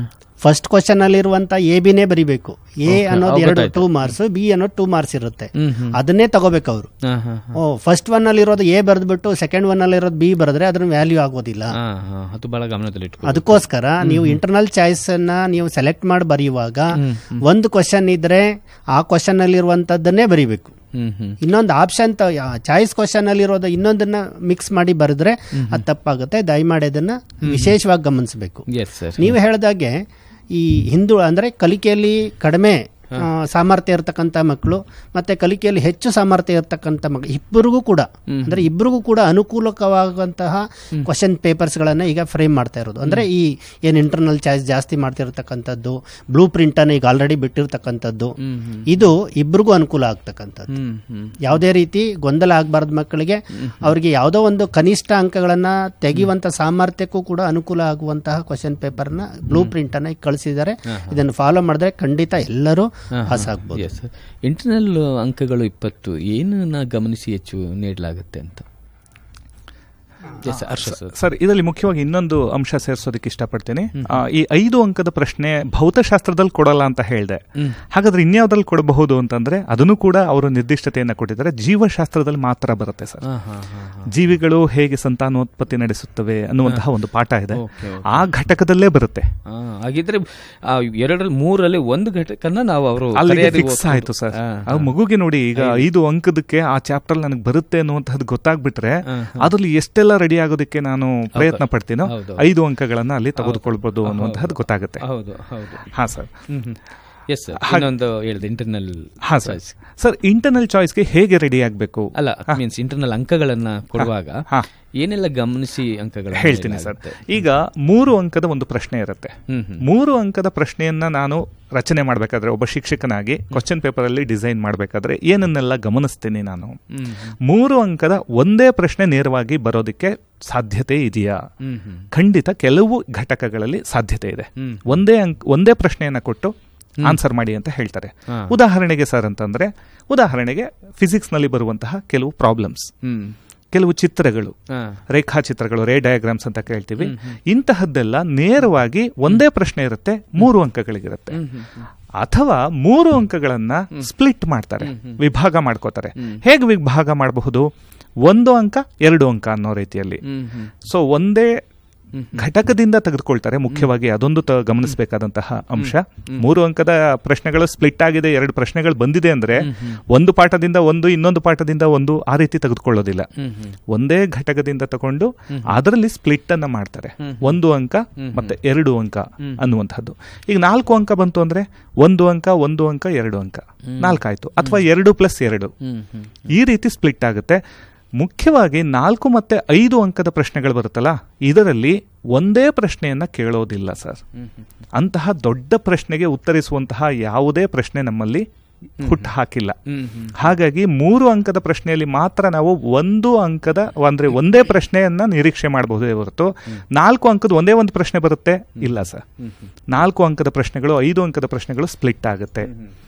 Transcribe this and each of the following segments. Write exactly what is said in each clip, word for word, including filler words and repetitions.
First question ಅಲ್ಲಿರುವಂತ A ಬಿನೇ ಬರಿಬೇಕು. A ಅನ್ನೋದು ಎರಡು ಟೂ ಮಾರ್ಕ್ಸ್, ಬಿ ಅನ್ನೋದು ಟೂ ಮಾರ್ಕ್ಸ್ ಇರುತ್ತೆ, ಅದನ್ನೇ ತಗೋಬೇಕು ಅವರು. ಓ ಫಸ್ಟ್ ಒನ್ ಅಲ್ಲಿ ಇರೋದು ಎ ಬರೆದ್ಬಿಟ್ಟು ಸೆಕೆಂಡ್ ಒನ್ ಅಲ್ಲಿ ಇರೋದು ಬಿ ಬರೆದ್ರೆ ಅದ್ರ ವ್ಯಾಲ್ಯೂ ಆಗೋದಿಲ್ಲ. ಅದಕ್ಕೋಸ್ಕರ ನೀವು ಇಂಟರ್ನಲ್ ಚಾಯ್ಸ್ ಅನ್ನ ನೀವು ಸೆಲೆಕ್ಟ್ ಮಾಡಿ ಬರೆಯುವಾಗ ಒಂದು ಕ್ವಶನ್ ಇದ್ರೆ ಆ ಕ್ವಶನ್ ಅಲ್ಲಿ ಇರುವಂತದ್ದನ್ನೇ ಬರಿಬೇಕು. ಇನ್ನೊಂದು ಆಪ್ಷನ್ ಚಾಯ್ಸ್ ಕ್ವಶನ್ ಅಲ್ಲಿ ಇರೋದು ಇನ್ನೊಂದನ್ನ ಮಿಕ್ಸ್ ಮಾಡಿ ಬರೆದ್ರೆ ಅದು ತಪ್ಪಾಗುತ್ತೆ. ದಯಮಾಡಿ ಅದನ್ನ ವಿಶೇಷವಾಗಿ ಗಮನಿಸಬೇಕು. ನೀವು ಹೇಳಿದಾಗೆ ಈ ಹಿಂದೂ ಅಂದ್ರೆ ಕಲಿಕೆಯಲ್ಲಿ ಕಡಿಮೆ ಸಾಮರ್ಥ್ಯ ಇರತಕ್ಕಂಥ ಮಕ್ಕಳು ಮತ್ತೆ ಕಲಿಕೆಯಲ್ಲಿ ಹೆಚ್ಚು ಸಾಮರ್ಥ್ಯ ಇರತಕ್ಕಂಥ ಮಕ್ಕಳು ಇಬ್ಬರಿಗೂ ಕೂಡ ಅಂದ್ರೆ ಇಬ್ಬರಿಗೂ ಕೂಡ ಅನುಕೂಲಕವಾಗುವಂತಹ ಕ್ವಶನ್ ಪೇಪರ್ಸ್ ಗಳನ್ನ ಈಗ ಫ್ರೇಮ್ ಮಾಡ್ತಾ ಇರೋದು. ಅಂದ್ರೆ ಈ ಏನ್ ಇಂಟರ್ನಲ್ ಚಾಯ್ಸ್ ಜಾಸ್ತಿ ಮಾಡ್ತಿರ್ತಕ್ಕಂಥದ್ದು, ಬ್ಲೂ ಪ್ರಿಂಟ್ ಅನ್ನ ಈಗ ಆಲ್ರೆಡಿ ಬಿಟ್ಟಿರ್ತಕ್ಕಂಥದ್ದು, ಇದು ಇಬ್ಬರಿಗೂ ಅನುಕೂಲ ಆಗ್ತಕ್ಕಂಥದ್ದು. ಯಾವುದೇ ರೀತಿ ಗೊಂದಲ ಆಗಬಾರ್ದು ಮಕ್ಕಳಿಗೆ. ಅವರಿಗೆ ಯಾವುದೋ ಒಂದು ಕನಿಷ್ಠ ಅಂಕಗಳನ್ನ ತೆಗೆಯುವಂತ ಸಾಮರ್ಥ್ಯಕ್ಕೂ ಕೂಡ ಅನುಕೂಲ ಆಗುವಂತಹ ಕ್ವಶನ್ ಪೇಪರ್ ನ ಬ್ಲೂ ಪ್ರಿಂಟ್ ಅನ್ನ ಕಳಿಸಿದ್ದಾರೆ. ಇದನ್ನು ಫಾಲೋ ಮಾಡಿದ್ರೆ ಖಂಡಿತ ಎಲ್ಲರೂ ಇಂಟರ್ನಲ್ ಅಂಕಗಳು ಇಪ್ಪತ್ತು ಏನನ್ನ ಗಮನಿಸಿ ಹೆಚ್ಚು ನೀಡಲಾಗುತ್ತೆ ಅಂತ ಸರ್, ಇದರಲ್ಲಿ ಮುಖ್ಯವಾಗಿ ಇನ್ನೊಂದು ಅಂಶ ಸೇರಿಸೋದಕ್ಕೆ ಇಷ್ಟಪಡ್ತೀನಿ. ಈ ಐದು ಅಂಕದ ಪ್ರಶ್ನೆ ಭೌತಶಾಸ್ತ್ರದಲ್ಲಿ ಕೊಡಲ್ಲ ಅಂತ ಹೇಳಿದೆ. ಹಾಗಾದ್ರೆ ಇನ್ಯಾವ್ದ್ರಲ್ಲಿ ಕೊಡಬಹುದು ಅಂತಂದ್ರೆ ಅದನ್ನು ಕೂಡ ಅವರು ನಿರ್ದಿಷ್ಟತೆಯನ್ನ ಕೊಟ್ಟಿದ್ದಾರೆ. ಜೀವಶಾಸ್ತ್ರದಲ್ಲಿ ಮಾತ್ರ ಬರುತ್ತೆ ಸರ್. ಜೀವಿಗಳು ಹೇಗೆ ಸಂತಾನೋತ್ಪತ್ತಿ ನಡೆಸುತ್ತವೆ ಅನ್ನುವಂತಹ ಒಂದು ಪಾಠ ಇದೆ, ಆ ಘಟಕದಲ್ಲೇ ಬರುತ್ತೆ. ಹಾಗಿದ್ರೆ ಎರಡರಲ್ಲಿ ಮೂರಲ್ಲಿ ಒಂದು ಘಟಕನ ನಾವು ಅವರು ಅಲ್ಲಿಗೆ ಫಿಕ್ಸ್ ಆಯ್ತು ಸರ್. ಆ ಮಗುಗೆ ನೋಡಿ ಈಗ ಐದು ಅಂಕದಕ್ಕೆ ಆ ಚಾಪ್ಟರ್ ನನಗೆ ಬರುತ್ತೆ ಅನ್ನುವಂಥದ್ದು ಗೊತ್ತಾಗ್ಬಿಟ್ರೆ ಅದ್ರಲ್ಲಿ ಎಷ್ಟೆಲ್ಲ ರೆಡಿ ಆಗೋದಕ್ಕೆ ನಾನು ಪ್ರಯತ್ನ ಪಡ್ತೀನೋ ಐದು ಅಂಕಗಳನ್ನ ಅಲ್ಲಿ ತೆಗೆದುಕೊಳ್ಬಹುದು ಅನ್ನುವಂಥದ್ದು ಗೊತ್ತಾಗುತ್ತೆ. ಹಾ ಸರ್. Yes sir. ಇನ್ನೊಂದು ಹೇಳಿದೆ ಇಂಟರ್ನಲ್. ಹಾ ಸರ್. ಸರ್ ಇಂಟರ್ನಲ್ ಚಾಯ್ಸ್ಗೆ ಹೇಗೆ ರೆಡಿ ಆಗಬೇಕು? ಅಲ್ಲ ಮೀನ್ಸ್ ಇಂಟರ್ನಲ್ ಅಂಕಗಳನ್ನ ಕೊಡುವಾಗ ಏನೆಲ್ಲ ಗಮನಿಸಿ ಅಂಕಗಳು ಹೇಳ್ತೀನಿ ಸರ್. ಈಗ ಮೂರು ಅಂಕದ ಒಂದು ಪ್ರಶ್ನೆ ಇರುತ್ತೆ. ಮೂರು ಅಂಕದ ಪ್ರಶ್ನೆಯನ್ನ ನಾನು ರಚನೆ ಮಾಡಬೇಕಾದ್ರೆ ಒಬ್ಬ ಶಿಕ್ಷಕನಾಗಿ ಕ್ವಶನ್ ಪೇಪರ್ ಅಲ್ಲಿ ಡಿಸೈನ್ ಮಾಡಬೇಕಾದ್ರೆ ಏನನ್ನೆಲ್ಲ ಗಮನಿಸ್ತೀನಿ ನಾನು? ಮೂರು ಅಂಕದ ಒಂದೇ ಪ್ರಶ್ನೆ ನೇರವಾಗಿ ಬರೋದಕ್ಕೆ ಸಾಧ್ಯತೆ ಇದೆಯಾ? ಖಂಡಿತ ಕೆಲವು ಘಟಕಗಳಲ್ಲಿ ಸಾಧ್ಯತೆ ಇದೆ. ಒಂದೇ ಅಂಕ ಒಂದೇ ಪ್ರಶ್ನೆಯನ್ನ ಕೊಟ್ಟು ಆನ್ಸರ್ ಮಾಡಿ ಅಂತ ಹೇಳ್ತಾರೆ. ಉದಾಹರಣೆಗೆ ಸರ್ ಅಂತಂದ್ರೆ, ಉದಾಹರಣೆಗೆ ಫಿಸಿಕ್ಸ್ ನಲ್ಲಿ ಬರುವಂತಹ ಕೆಲವು ಪ್ರಾಬ್ಲಮ್ಸ್, ಕೆಲವು ಚಿತ್ರಗಳು, ರೇಖಾಚಿತ್ರಗಳು, ರೇ ಡಯಾಗ್ರಾಮ್ಸ್ ಅಂತ ಕೇಳ್ತೀವಿ, ಇಂತಹದ್ದೆಲ್ಲ ನೇರವಾಗಿ ಒಂದೇ ಪ್ರಶ್ನೆ ಇರುತ್ತೆ, ಮೂರು ಅಂಕಗಳಿಗಿರುತ್ತೆ. ಅಥವಾ ಮೂರು ಅಂಕಗಳನ್ನ ಸ್ಪ್ಲಿಟ್ ಮಾಡ್ತಾರೆ, ವಿಭಾಗ ಮಾಡ್ಕೋತಾರೆ. ಹೇಗೆ ವಿಭಾಗ ಮಾಡಬಹುದು? ಒಂದು ಅಂಕ ಎರಡು ಅಂಕ ಅನ್ನೋ ರೀತಿಯಲ್ಲಿ. ಸೊ ಒಂದೇ ಘಟಕದಿಂದ ತೆಗೆದುಕೊಳ್ತಾರೆ. ಮುಖ್ಯವಾಗಿ ಅದೊಂದು ಗಮನಿಸಬೇಕಾದಂತಹ ಅಂಶ. ಮೂರು ಅಂಕದ ಪ್ರಶ್ನೆಗಳು ಸ್ಪ್ಲಿಟ್ ಆಗಿದೆ, ಎರಡು ಪ್ರಶ್ನೆಗಳು ಬಂದಿದೆ ಅಂದ್ರೆ ಒಂದು ಪಾಠದಿಂದ ಒಂದು, ಇನ್ನೊಂದು ಪಾಠದಿಂದ ಒಂದು, ಆ ರೀತಿ ತೆಗೆದುಕೊಳ್ಳೋದಿಲ್ಲ. ಒಂದೇ ಘಟಕದಿಂದ ತಗೊಂಡು ಅದರಲ್ಲಿ ಸ್ಪ್ಲಿಟ್ ಅನ್ನ ಮಾಡ್ತಾರೆ. ಒಂದು ಅಂಕ ಮತ್ತೆ ಎರಡು ಅಂಕ ಅನ್ನುವಂಥದ್ದು. ಈಗ ನಾಲ್ಕು ಅಂಕ ಬಂತು ಅಂದ್ರೆ ಒಂದು ಅಂಕ, ಒಂದು ಅಂಕ, ಎರಡು ಅಂಕ, ನಾಲ್ಕಾಯ್ತು. ಅಥವಾ ಎರಡು ಪ್ಲಸ್ ಎರಡು, ಈ ರೀತಿ ಸ್ಪ್ಲಿಟ್ ಆಗುತ್ತೆ. ಮುಖ್ಯವಾಗಿ ನಾಲ್ಕು ಮತ್ತೆ ಐದು ಅಂಕದ ಪ್ರಶ್ನೆಗಳು ಬರುತ್ತಲ್ಲ, ಇದರಲ್ಲಿ ಒಂದೇ ಪ್ರಶ್ನೆಯನ್ನ ಕೇಳೋದಿಲ್ಲ ಸರ್. ಅಂತಹ ದೊಡ್ಡ ಪ್ರಶ್ನೆಗೆ ಉತ್ತರಿಸುವಂತಹ ಯಾವುದೇ ಪ್ರಶ್ನೆ ನಮ್ಮಲ್ಲಿ ಹುಟ್ಟು ಹಾಕಿಲ್ಲ. ಹಾಗಾಗಿ ಮೂರು ಅಂಕದ ಪ್ರಶ್ನೆಯಲ್ಲಿ ಮಾತ್ರ ನಾವು ಒಂದು ಅಂಕದ ಅಂದ್ರೆ ಒಂದೇ ಪ್ರಶ್ನೆಯನ್ನ ನಿರೀಕ್ಷೆ ಮಾಡಬಹುದೇ ಹೊರತು ನಾಲ್ಕು ಅಂಕದ ಒಂದೇ ಒಂದು ಪ್ರಶ್ನೆ ಬರುತ್ತೆ ಇಲ್ಲ ಸರ್. ನಾಲ್ಕು ಅಂಕದ ಪ್ರಶ್ನೆಗಳು, ಐದು ಅಂಕದ ಪ್ರಶ್ನೆಗಳು ಸ್ಪ್ಲಿಟ್ ಆಗುತ್ತೆ.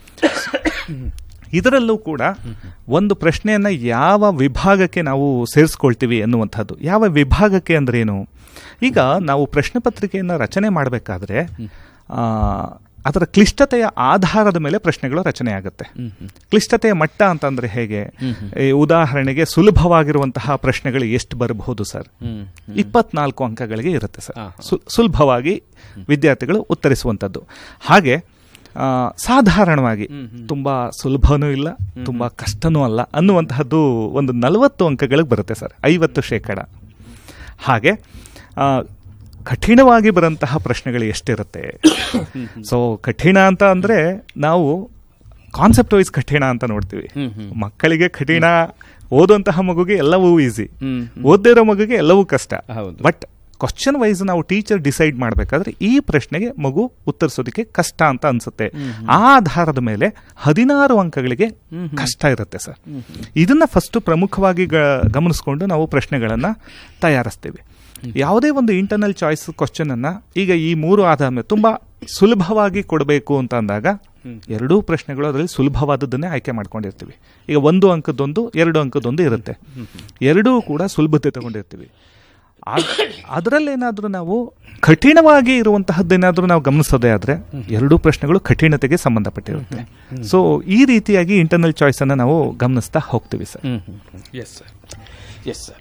ಇದರಲ್ಲೂ ಕೂಡ ಒಂದು ಪ್ರಶ್ನೆಯನ್ನ ಯಾವ ವಿಭಾಗಕ್ಕೆ ನಾವು ಸೇರಿಸ್ಕೊಳ್ತೀವಿ ಎನ್ನುವಂಥದ್ದು. ಯಾವ ವಿಭಾಗಕ್ಕೆ ಅಂದ್ರೇನು? ಈಗ ನಾವು ಪ್ರಶ್ನೆ ಪತ್ರಿಕೆಯನ್ನು ರಚನೆ ಮಾಡಬೇಕಾದ್ರೆ ಅದರ ಕ್ಲಿಷ್ಟತೆಯ ಆಧಾರದ ಮೇಲೆ ಪ್ರಶ್ನೆಗಳು ರಚನೆ ಆಗುತ್ತೆ. ಕ್ಲಿಷ್ಟತೆಯ ಮಟ್ಟ ಅಂತಂದ್ರೆ ಹೇಗೆ? ಉದಾಹರಣೆಗೆ ಸುಲಭವಾಗಿರುವಂತಹ ಪ್ರಶ್ನೆಗಳು ಎಷ್ಟು ಬರಬಹುದು ಸರ್? ಇಪ್ಪತ್ನಾಲ್ಕು ಅಂಕಗಳಿಗೆ ಇರುತ್ತೆ ಸರ್, ಸುಲಭವಾಗಿ ವಿದ್ಯಾರ್ಥಿಗಳು ಉತ್ತರಿಸುವಂಥದ್ದು. ಹಾಗೆ ಸಾಧಾರಣವಾಗಿ ತುಂಬಾ ಸುಲಭನೂ ಇಲ್ಲ, ತುಂಬಾ ಕಷ್ಟನೂ ಅಲ್ಲ ಅನ್ನುವಂತಹದ್ದು ಒಂದು ನಲವತ್ತು ಅಂಕಗಳಿಗೆ ಬರುತ್ತೆ ಸರ್, ಐವತ್ತು ಶೇಕಡ. ಹಾಗೆ ಕಠಿಣವಾಗಿ ಬರಂತಹ ಪ್ರಶ್ನೆಗಳು ಎಷ್ಟಿರುತ್ತೆ? ಸೊ ಕಠಿಣ ಅಂತ ಅಂದ್ರೆ ನಾವು ಕಾನ್ಸೆಪ್ಟ್ ವೈಸ್ ಕಠಿಣ ಅಂತ ನೋಡ್ತೀವಿ. ಮಕ್ಕಳಿಗೆ ಕಠಿಣ, ಓದುವಂತಹ ಮಗುಗೆ ಎಲ್ಲವೂ ಈಸಿ, ಓದದೇ ಇರೋ ಮಗುಗೆ ಎಲ್ಲವೂ ಕಷ್ಟ. ಬಟ್ ಕ್ವಶನ್ ವೈಸ್ ನಾವು ಟೀಚರ್ ಡಿಸೈಡ್ ಮಾಡಬೇಕಾದ್ರೆ ಈ ಪ್ರಶ್ನೆಗೆ ಮಗು ಉತ್ತರಿಸೋದಕ್ಕೆ ಕಷ್ಟ ಅಂತ ಅನ್ಸುತ್ತೆ. ಆ ಆಧಾರದ ಮೇಲೆ ಹದಿನಾರು ಅಂಕಗಳಿಗೆ ಕಷ್ಟ ಇರುತ್ತೆ ಸರ್. ಇದನ್ನ ಫಸ್ಟ್ ಪ್ರಮುಖವಾಗಿ ಗಮನಿಸ್ಕೊಂಡು ನಾವು ಪ್ರಶ್ನೆಗಳನ್ನ ತಯಾರಿಸ್ತೀವಿ. ಯಾವುದೇ ಒಂದು ಇಂಟರ್ನಲ್ ಚಾಯ್ಸ್ ಕ್ವಶನ್ ಅನ್ನ ಈಗ ಈ ಮೂರು ಆಧಾರ ಮೇಲೆ ತುಂಬಾ ಸುಲಭವಾಗಿ ಕೊಡಬೇಕು ಅಂತ ಅಂದಾಗ ಎರಡೂ ಪ್ರಶ್ನೆಗಳು ಅದರಲ್ಲಿ ಸುಲಭವಾದದ್ದನ್ನೇ ಆಯ್ಕೆ ಮಾಡ್ಕೊಂಡಿರ್ತೀವಿ. ಈಗ ಒಂದು ಅಂಕದೊಂದು, ಎರಡು ಅಂಕದೊಂದು ಇರುತ್ತೆ, ಎರಡೂ ಕೂಡ ಸುಲಭತೆ ತಗೊಂಡಿರ್ತೀವಿ. ಅದರಲ್ಲೇನಾದರೂ ನಾವು ಕಠಿಣವಾಗಿ ಇರುವಂತಹದ್ದೇನಾದರೂ ನಾವು ಗಮನಿಸೋದೇ ಆದರೆ ಎರಡೂ ಪ್ರಶ್ನೆಗಳು ಕಠಿಣತೆಗೆ ಸಂಬಂಧಪಟ್ಟಿರುತ್ತೆ. ಸೊ ಈ ರೀತಿಯಾಗಿ ಇಂಟರ್ನಲ್ ಚಾಯ್ಸ್ ಅನ್ನು ನಾವು ಗಮನಿಸ್ತಾ ಹೋಗ್ತೀವಿ sir. Yes sir yes sir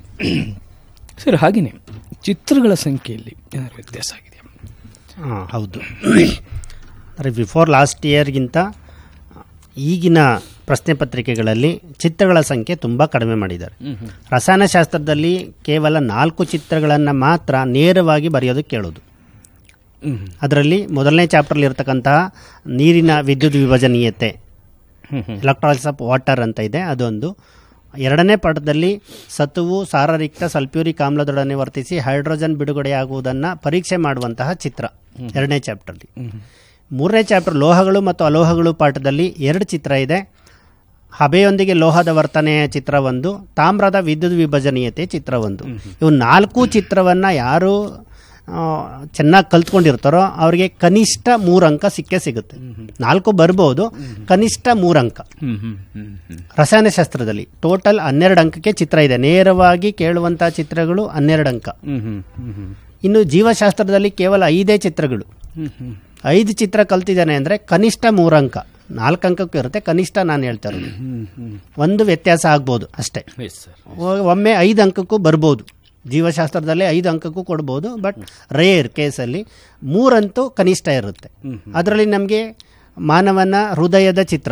sir ಹಾಗೆಯೇ ಚಿತ್ರಗಳ ಸಂಖ್ಯೆಯಲ್ಲಿ ಏನಾದರೂ ವ್ಯತ್ಯಾಸ ಆಗಿದೆ? ಹಾಂ ಹೌದು. ಅಂದರೆ ಬಿಫೋರ್ ಲಾಸ್ಟ್ ಇಯರ್ಗಿಂತ ಈಗಿನ ಪ್ರಶ್ನೆ ಪತ್ರಿಕೆಗಳಲ್ಲಿ ಚಿತ್ರಗಳ ಸಂಖ್ಯೆ ತುಂಬ ಕಡಿಮೆ ಮಾಡಿದ್ದಾರೆ. ರಸಾಯನಶಾಸ್ತ್ರದಲ್ಲಿ ಕೇವಲ ನಾಲ್ಕು ಚಿತ್ರಗಳನ್ನು ಮಾತ್ರ ನೇರವಾಗಿ ಬರೆಯೋದಕ್ಕೆ ಕೇಳೋದು. ಅದರಲ್ಲಿ ಮೊದಲನೇ ಚಾಪ್ಟರ್ಲಿ ಇರತಕ್ಕಂತಹ ನೀರಿನ ವಿದ್ಯುತ್ ವಿಭಜನೀಯತೆ, ಎಲೆಕ್ಟ್ರಾಲಿಸಿಸ್ ಆಫ್ ವಾಟರ್ ಅಂತ ಇದೆ, ಅದೊಂದು. ಎರಡನೇ ಪಾಠದಲ್ಲಿ ಸತುವು ಸಾರರಿಕ್ತ ಸಲ್ಫ್ಯೂರಿಕ್ ಆಮ್ಲದೊಡನೆ ವರ್ತಿಸಿ ಹೈಡ್ರೋಜನ್ ಬಿಡುಗಡೆಯಾಗುವುದನ್ನು ಪರೀಕ್ಷೆ ಮಾಡುವಂತಹ ಚಿತ್ರ ಎರಡನೇ ಚಾಪ್ಟರ್ಲಿ. ಮೂರನೇ ಚಾಪ್ಟರ್ ಲೋಹಗಳು ಮತ್ತು ಅಲೋಹಗಳು ಪಾಠದಲ್ಲಿ ಎರಡು ಚಿತ್ರ ಇದೆ. ಹಬೆಯೊಂದಿಗೆ ಲೋಹದ ವರ್ತನೆಯ ಚಿತ್ರ ಒಂದು, ತಾಮ್ರದ ವಿದ್ಯುತ್ ವಿಭಜನೀಯತೆ ಚಿತ್ರ ಒಂದು. ಇವು ನಾಲ್ಕು ಚಿತ್ರವನ್ನು ಯಾರು ಚೆನ್ನಾಗಿ ಕಲ್ತ್ಕೊಂಡಿರ್ತಾರೋ ಅವರಿಗೆ ಕನಿಷ್ಠ ಮೂರು ಅಂಕ ಸಿಕ್ಕೇ ಸಿಗುತ್ತೆ. ನಾಲ್ಕು ಬರ್ಬೋದು, ಕನಿಷ್ಠ ಮೂರು ಅಂಕ. ರಸಾಯನಶಾಸ್ತ್ರದಲ್ಲಿ ಟೋಟಲ್ ಹನ್ನೆರಡು ಅಂಕಕ್ಕೆ ಚಿತ್ರ ಇದೆ. ನೇರವಾಗಿ ಕೇಳುವಂತಹ ಚಿತ್ರಗಳು ಹನ್ನೆರಡು ಅಂಕ. ಇನ್ನು ಜೀವಶಾಸ್ತ್ರದಲ್ಲಿ ಕೇವಲ ಐದೇ ಚಿತ್ರಗಳು. ಐದು ಚಿತ್ರ ಕಲ್ತಿದ್ದಾನೆ ಅಂದರೆ ಕನಿಷ್ಠ ಮೂರು ಅಂಕ. ನಾಲ್ಕು ಅಂಕಕ್ಕೂ ಇರುತ್ತೆ, ಕನಿಷ್ಠ ನಾನು ಹೇಳ್ತಾ ಇರೋದು. ಒಂದು ವ್ಯತ್ಯಾಸ ಆಗ್ಬೋದು ಅಷ್ಟೇ. ಒಮ್ಮೆ ಐದು ಅಂಕಕ್ಕೂ ಬರ್ಬೋದು. ಜೀವಶಾಸ್ತ್ರದಲ್ಲಿ ಐದು ಅಂಕಕ್ಕೂ ಕೊಡ್ಬೋದು, ಬಟ್ ರೇರ್ ಕೇಸಲ್ಲಿ ಮೂರಂತೂ ಕನಿಷ್ಠ ಇರುತ್ತೆ. ಅದರಲ್ಲಿ ನಮಗೆ ಮಾನವನ ಹೃದಯದ ಚಿತ್ರ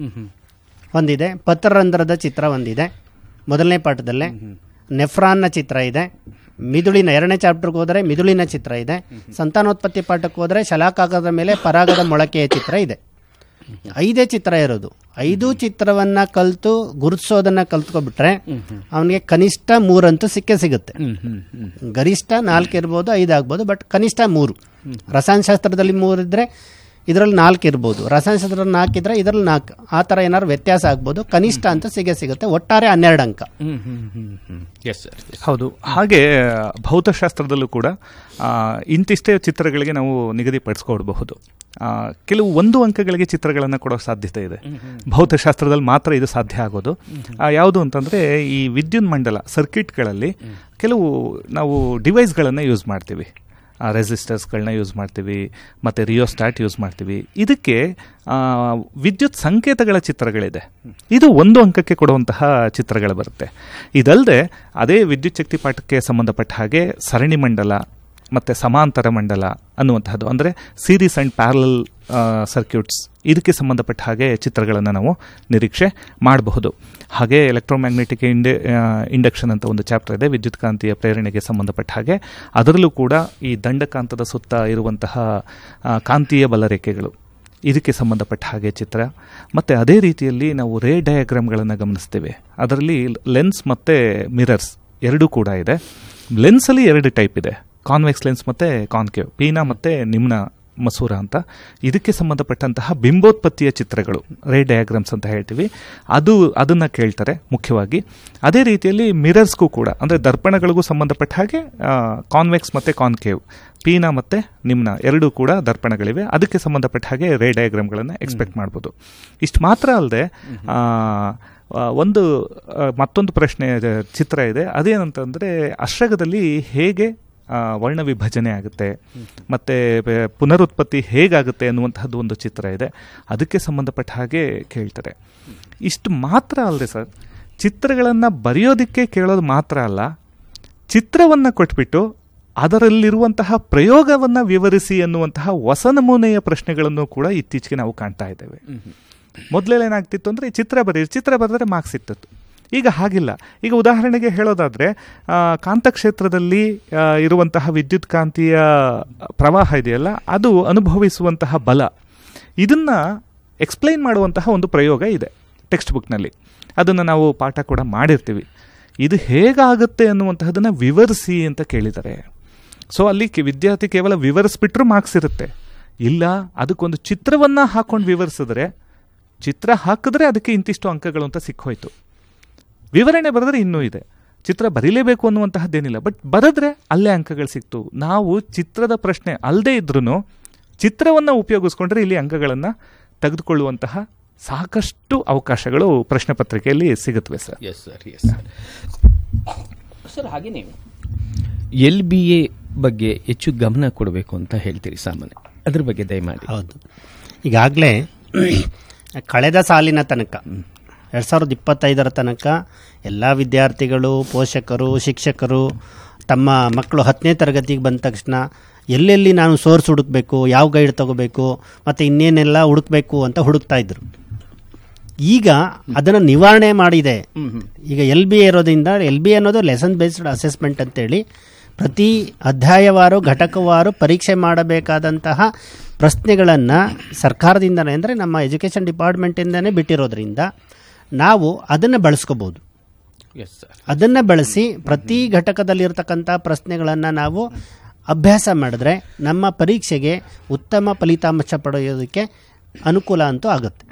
ಒಂದಿದೆ, ಪತ್ರರಂಧ್ರದ ಚಿತ್ರ ಒಂದಿದೆ ಮೊದಲನೇ ಪಾಠದಲ್ಲೇ, ನೆಫ್ರಾನ್ನ ಚಿತ್ರ ಇದೆ, ಮಿದುಳಿನ ಎರಡನೇ ಚಾಪ್ಟರ್ಗೆ ಹೋದರೆ ಮಿದುಳಿನ ಚಿತ್ರ ಇದೆ, ಸಂತಾನೋತ್ಪತ್ತಿ ಪಾಠಕ್ಕೆ ಹೋದರೆ ಶಲಾಕಾಗದ ಮೇಲೆ ಪರಾಗದ ಮೊಳಕೆಯ ಚಿತ್ರ ಇದೆ. ಐದೇ ಚಿತ್ರ ಇರೋದು. ಐದು ಚಿತ್ರವನ್ನು ಕಲಿತು ಗುರುತಿಸೋದನ್ನು ಕಲ್ತ್ಕೊಬಿಟ್ರೆ ಅವನಿಗೆ ಕನಿಷ್ಠ ಮೂರಂತೂ ಸಿಕ್ಕೇ ಸಿಗುತ್ತೆ. ಗರಿಷ್ಠ ನಾಲ್ಕು ಇರ್ಬೋದು, ಐದು ಆಗ್ಬೋದು, ಬಟ್ ಕನಿಷ್ಠ ಮೂರು. ರಸಾಯನಶಾಸ್ತ್ರದಲ್ಲಿ ಮೂರು ಇದ್ದರೆ ಇದರಲ್ಲಿ ನಾಲ್ಕು ಇರ್ಬೋದು, ರಸಾಯನಶಾಸ್ತ್ರದಲ್ಲಿ ನಾಲ್ಕು ಇದ್ರೆ ಇದರಲ್ಲಿ ನಾಲ್ಕು. ಆ ಥರ ಏನಾದ್ರು ವ್ಯತ್ಯಾಸ ಆಗ್ಬೋದು. ಕನಿಷ್ಠ ಅಂತ ಸಿಗೇ ಸಿಗುತ್ತೆ. ಒಟ್ಟಾರೆ ಹನ್ನೆರಡು ಅಂಕ. ಹೌದು. ಹಾಗೆ ಭೌತಶಾಸ್ತ್ರದಲ್ಲೂ ಕೂಡ ಇಂತಿಷ್ಟೇ ಚಿತ್ರಗಳಿಗೆ ನಾವು ನಿಗದಿಪಡಿಸ್ಕೊಡ್ಬಹುದು. ಕೆಲವು ಒಂದು ಅಂಕಗಳಿಗೆ ಚಿತ್ರಗಳನ್ನು ಕೊಡೋ ಸಾಧ್ಯತೆ ಇದೆ. ಭೌತಶಾಸ್ತ್ರದಲ್ಲಿ ಮಾತ್ರ ಇದು ಸಾಧ್ಯ ಆಗೋದು. ಯಾವುದು ಅಂತಂದರೆ ಈ ವಿದ್ಯುತ್ ಮಂಡಲ ಸರ್ಕ್ಯೂಟ್ಗಳಲ್ಲಿ ಕೆಲವು ನಾವು ಡಿವೈಸ್ಗಳನ್ನು ಯೂಸ್ ಮಾಡ್ತೀವಿ. ರೆಸಿಸ್ಟರ್ಸ್ಗಳನ್ನ ಯೂಸ್ ಮಾಡ್ತೀವಿ, ಮತ್ತು ರಿಯೋಸ್ಟಾಟ್ ಯೂಸ್ ಮಾಡ್ತೀವಿ. ಇದಕ್ಕೆ ವಿದ್ಯುತ್ ಸಂಕೇತಗಳ ಚಿತ್ರಗಳಿದೆ. ಇದು ಒಂದು ಅಂಕಕ್ಕೆ ಕೊಡುವಂತಹ ಚಿತ್ರಗಳು ಬರುತ್ತೆ. ಇದಲ್ಲದೆ ಅದೇ ವಿದ್ಯುತ್ ಶಕ್ತಿ ಪಾಠಕ್ಕೆ ಸಂಬಂಧಪಟ್ಟ ಹಾಗೆ ಸರಣಿ ಮಂಡಲ ಮತ್ತು ಸಮಾಂತರ ಮಂಡಲ ಅನ್ನುವಂಥದ್ದು, ಅಂದರೆ ಸೀರೀಸ್ ಆ್ಯಂಡ್ ಪ್ಯಾರಲಲ್ ಸರ್ಕ್ಯೂಟ್ಸ್, ಇದಕ್ಕೆ ಸಂಬಂಧಪಟ್ಟ ಹಾಗೆ ಚಿತ್ರಗಳನ್ನು ನಾವು ನಿರೀಕ್ಷೆ ಮಾಡಬಹುದು. ಹಾಗೆ ಎಲೆಕ್ಟ್ರೋಮ್ಯಾಗ್ನೆಟಿಕ್ ಇಂಡೆ ಇಂಡಕ್ಷನ್ ಅಂತ ಒಂದು ಚಾಪ್ಟರ್ ಇದೆ, ವಿದ್ಯುತ್ ಕಾಂತೀಯ ಪ್ರೇರಣೆಗೆ ಸಂಬಂಧಪಟ್ಟ ಹಾಗೆ. ಅದರಲ್ಲೂ ಕೂಡ ಈ ದಂಡಕಾಂತದ ಸುತ್ತ ಇರುವಂತಹ ಕಾಂತೀಯ ಬಲರೇಖೆಗಳು, ಇದಕ್ಕೆ ಸಂಬಂಧಪಟ್ಟ ಹಾಗೆ ಚಿತ್ರ. ಮತ್ತು ಅದೇ ರೀತಿಯಲ್ಲಿ ನಾವು ರೇ ಡಯಾಗ್ರಾಮ್ಗಳನ್ನು ಗಮನಿಸ್ತೇವೆ. ಅದರಲ್ಲಿ ಲೆನ್ಸ್ ಮತ್ತು ಮಿರರ್ಸ್ ಎರಡೂ ಕೂಡ ಇದೆ. ಲೆನ್ಸಲ್ಲಿ ಎರಡು ಟೈಪ್ ಇದೆ, ಕಾನ್ವೆಕ್ಸ್ ಲೆನ್ಸ್ ಮತ್ತು ಕಾನ್ಕೇವ್, ಪೀನ ಮತ್ತು ನಿಮ್ನ ಮಸೂರ ಅಂತ. ಇದಕ್ಕೆ ಸಂಬಂಧಪಟ್ಟಂತಹ ಬಿಂಬೋತ್ಪತ್ತಿಯ ಚಿತ್ರಗಳು, ರೇ ಡಯಾಗ್ರಾಮ್ಸ್ ಅಂತ ಹೇಳ್ತೀವಿ, ಅದು ಅದನ್ನು ಕೇಳ್ತಾರೆ ಮುಖ್ಯವಾಗಿ. ಅದೇ ರೀತಿಯಲ್ಲಿ ಮಿರರ್ಸ್ಗೂ ಕೂಡ, ಅಂದರೆ ದರ್ಪಣಗಳಿಗೂ ಸಂಬಂಧಪಟ್ಟ ಹಾಗೆ ಕಾನ್ವೆಕ್ಸ್ ಮತ್ತು ಕಾನ್ಕೇವ್, ಪೀನ ಮತ್ತು ನಿಮ್ನ ಎರಡೂ ಕೂಡ ದರ್ಪಣಗಳಿವೆ. ಅದಕ್ಕೆ ಸಂಬಂಧಪಟ್ಟ ಹಾಗೆ ರೇ ಡಯಾಗ್ರಾಮ್ಗಳನ್ನು ಎಕ್ಸ್ಪೆಕ್ಟ್ ಮಾಡ್ಬೋದು. ಇಷ್ಟು ಮಾತ್ರ ಅಲ್ಲದೆ ಒಂದು ಮತ್ತೊಂದು ಪ್ರಶ್ನೆ ಚಿತ್ರ ಇದೆ. ಅದೇನಂತಂದರೆ ಅಶ್ರಗದಲ್ಲಿ ಹೇಗೆ ವರ್ಣ ವಿಭಜನೆ ಆಗುತ್ತೆ ಮತ್ತು ಪುನರುತ್ಪತ್ತಿ ಹೇಗಾಗುತ್ತೆ ಅನ್ನುವಂಥದ್ದು ಒಂದು ಚಿತ್ರ ಇದೆ. ಅದಕ್ಕೆ ಸಂಬಂಧಪಟ್ಟ ಹಾಗೆ ಕೇಳ್ತಾರೆ. ಇಷ್ಟು ಮಾತ್ರ ಅಲ್ಲದೆ ಸರ್, ಚಿತ್ರಗಳನ್ನು ಬರೆಯೋದಕ್ಕೆ ಕೇಳೋದು ಮಾತ್ರ ಅಲ್ಲ, ಚಿತ್ರವನ್ನು ಕೊಟ್ಬಿಟ್ಟು ಅದರಲ್ಲಿರುವಂತಹ ಪ್ರಯೋಗವನ್ನು ವಿವರಿಸಿ ಅನ್ನುವಂತಹ ಹೊಸ ನಮೂನೆಯ ಪ್ರಶ್ನೆಗಳನ್ನು ಕೂಡ ಇತ್ತೀಚೆಗೆ ನಾವು ಕಾಣ್ತಾ ಇದ್ದೇವೆ. ಮೊದಲೆಲ್ಲ ಏನಾಗ್ತಿತ್ತು ಅಂದರೆ ಚಿತ್ರ ಬರೀ ಚಿತ್ರ ಬರೆದರೆ ಮಾರ್ಕ್ಸ್ ಇರ್ತಿತ್ತು. ಈಗ ಹಾಗಿಲ್ಲ. ಈಗ ಉದಾಹರಣೆಗೆ ಹೇಳೋದಾದರೆ, ಕಾಂತಕ್ಷೇತ್ರದಲ್ಲಿ ಇರುವಂತಹ ವಿದ್ಯುತ್ ಕಾಂತೀಯ ಪ್ರವಾಹ ಇದೆಯಲ್ಲ, ಅದು ಅನುಭವಿಸುವಂತಹ ಬಲ, ಇದನ್ನು ಎಕ್ಸ್ಪ್ಲೈನ್ ಮಾಡುವಂತಹ ಒಂದು ಪ್ರಯೋಗ ಇದೆ ಟೆಕ್ಸ್ಟ್ ಬುಕ್ನಲ್ಲಿ. ಅದನ್ನು ನಾವು ಪಾಠ ಕೂಡ ಮಾಡಿರ್ತೀವಿ. ಇದು ಹೇಗಾಗುತ್ತೆ ಅನ್ನುವಂತಹದನ್ನು ವಿವರಿಸಿ ಅಂತ ಕೇಳಿದ್ದಾರೆ. ಸೊ ಅಲ್ಲಿ ವಿದ್ಯಾರ್ಥಿ ಕೇವಲ ವಿವರಿಸ್ಬಿಟ್ರೂ ಮಾರ್ಕ್ಸ್ ಇರುತ್ತೆ. ಇಲ್ಲ, ಅದಕ್ಕೊಂದು ಚಿತ್ರವನ್ನು ಹಾಕೊಂಡು ವಿವರಿಸಿದ್ರೆ, ಚಿತ್ರ ಹಾಕಿದ್ರೆ ಅದಕ್ಕೆ ಇಂತಿಷ್ಟು ಅಂಕಗಳು ಅಂತ ಸಿಕ್ಕೋಯ್ತು. ವಿವರಣೆ ಬರೆದ್ರೆ ಇನ್ನೂ ಇದೆ. ಚಿತ್ರ ಬರೀಲೇಬೇಕು ಅನ್ನುವಂತಹದ್ದೇನಿಲ್ಲ, ಬಟ್ ಬರೆದ್ರೆ ಅಲ್ಲೇ ಅಂಕಗಳು ಸಿಕ್ತು. ನಾವು ಚಿತ್ರದ ಪ್ರಶ್ನೆ ಅಲ್ಲದೆ ಇದ್ರೂ ಚಿತ್ರವನ್ನು ಉಪಯೋಗಿಸ್ಕೊಂಡ್ರೆ ಇಲ್ಲಿ ಅಂಕಗಳನ್ನು ತೆಗೆದುಕೊಳ್ಳುವಂತಹ ಸಾಕಷ್ಟು ಅವಕಾಶಗಳು ಪ್ರಶ್ನೆ ಪತ್ರಿಕೆಯಲ್ಲಿ ಸಿಗುತ್ತವೆ sir. Yes sir yes sir sir ಹಾಗೆಯೇ ಎಲ್ ಬಿ ಎ ಬಗ್ಗೆ ಹೆಚ್ಚು ಗಮನ ಕೊಡಬೇಕು ಅಂತ ಹೇಳ್ತೀರಿ ಸಾಮಾನ್ಯ, ಅದ್ರ ಬಗ್ಗೆ ದಯಮಾಡಿ. ಹೌದು, ಈಗಾಗಲೇ ಕಳೆದ ಸಾಲಿನ ತನಕ ಎರಡು ಸಾವಿರದ ಇಪ್ಪತ್ತೈದರ ತನಕ ಎಲ್ಲ ವಿದ್ಯಾರ್ಥಿಗಳು, ಪೋಷಕರು, ಶಿಕ್ಷಕರು ತಮ್ಮ ಮಕ್ಕಳು ಹತ್ತನೇ ತರಗತಿಗೆ ಬಂದ ತಕ್ಷಣ ಎಲ್ಲೆಲ್ಲಿ ನಾನು ಸೋರ್ಸ್ ಹುಡುಕಬೇಕು, ಯಾವ ಗೈಡ್ ತಗೋಬೇಕು, ಮತ್ತು ಇನ್ನೇನೆಲ್ಲ ಹುಡುಕಬೇಕು ಅಂತ ಹುಡುಕ್ತಾ ಇದ್ರು. ಈಗ ಅದನ್ನು ನಿವಾರಣೆ ಮಾಡಿದೆ. ಈಗ ಎಲ್ ಬಿ ಇರೋದ್ರಿಂದ, ಎಲ್ ಬಿ ಅನ್ನೋದು ಲೆಸನ್ ಬೇಸ್ಡ್ ಅಸೆಸ್ಮೆಂಟ್ ಅಂತೇಳಿ ಪ್ರತಿ ಅಧ್ಯಾಯವಾರು ಘಟಕವಾರು ಪರೀಕ್ಷೆ ಮಾಡಬೇಕಾದಂತಹ ಪ್ರಶ್ನೆಗಳನ್ನು ಸರ್ಕಾರದಿಂದನೇ, ಅಂದರೆ ನಮ್ಮ ಎಜುಕೇಷನ್ ಡಿಪಾರ್ಟ್ಮೆಂಟಿಂದನೇ ಬಿಟ್ಟಿರೋದ್ರಿಂದ ನಾವು ಅದನ್ನು ಬಳಸ್ಕೋಬೋದು. ಅದನ್ನು ಬಳಸಿ ಪ್ರತಿ ಘಟಕದಲ್ಲಿರ್ತಕ್ಕಂಥ ಪ್ರಶ್ನೆಗಳನ್ನು ನಾವು ಅಭ್ಯಾಸ ಮಾಡಿದ್ರೆ ನಮ್ಮ ಪರೀಕ್ಷೆಗೆ ಉತ್ತಮ ಫಲಿತಾಂಶ ಪಡೆಯೋದಕ್ಕೆ ಅನುಕೂಲ ಅಂತೂ ಆಗುತ್ತೆ.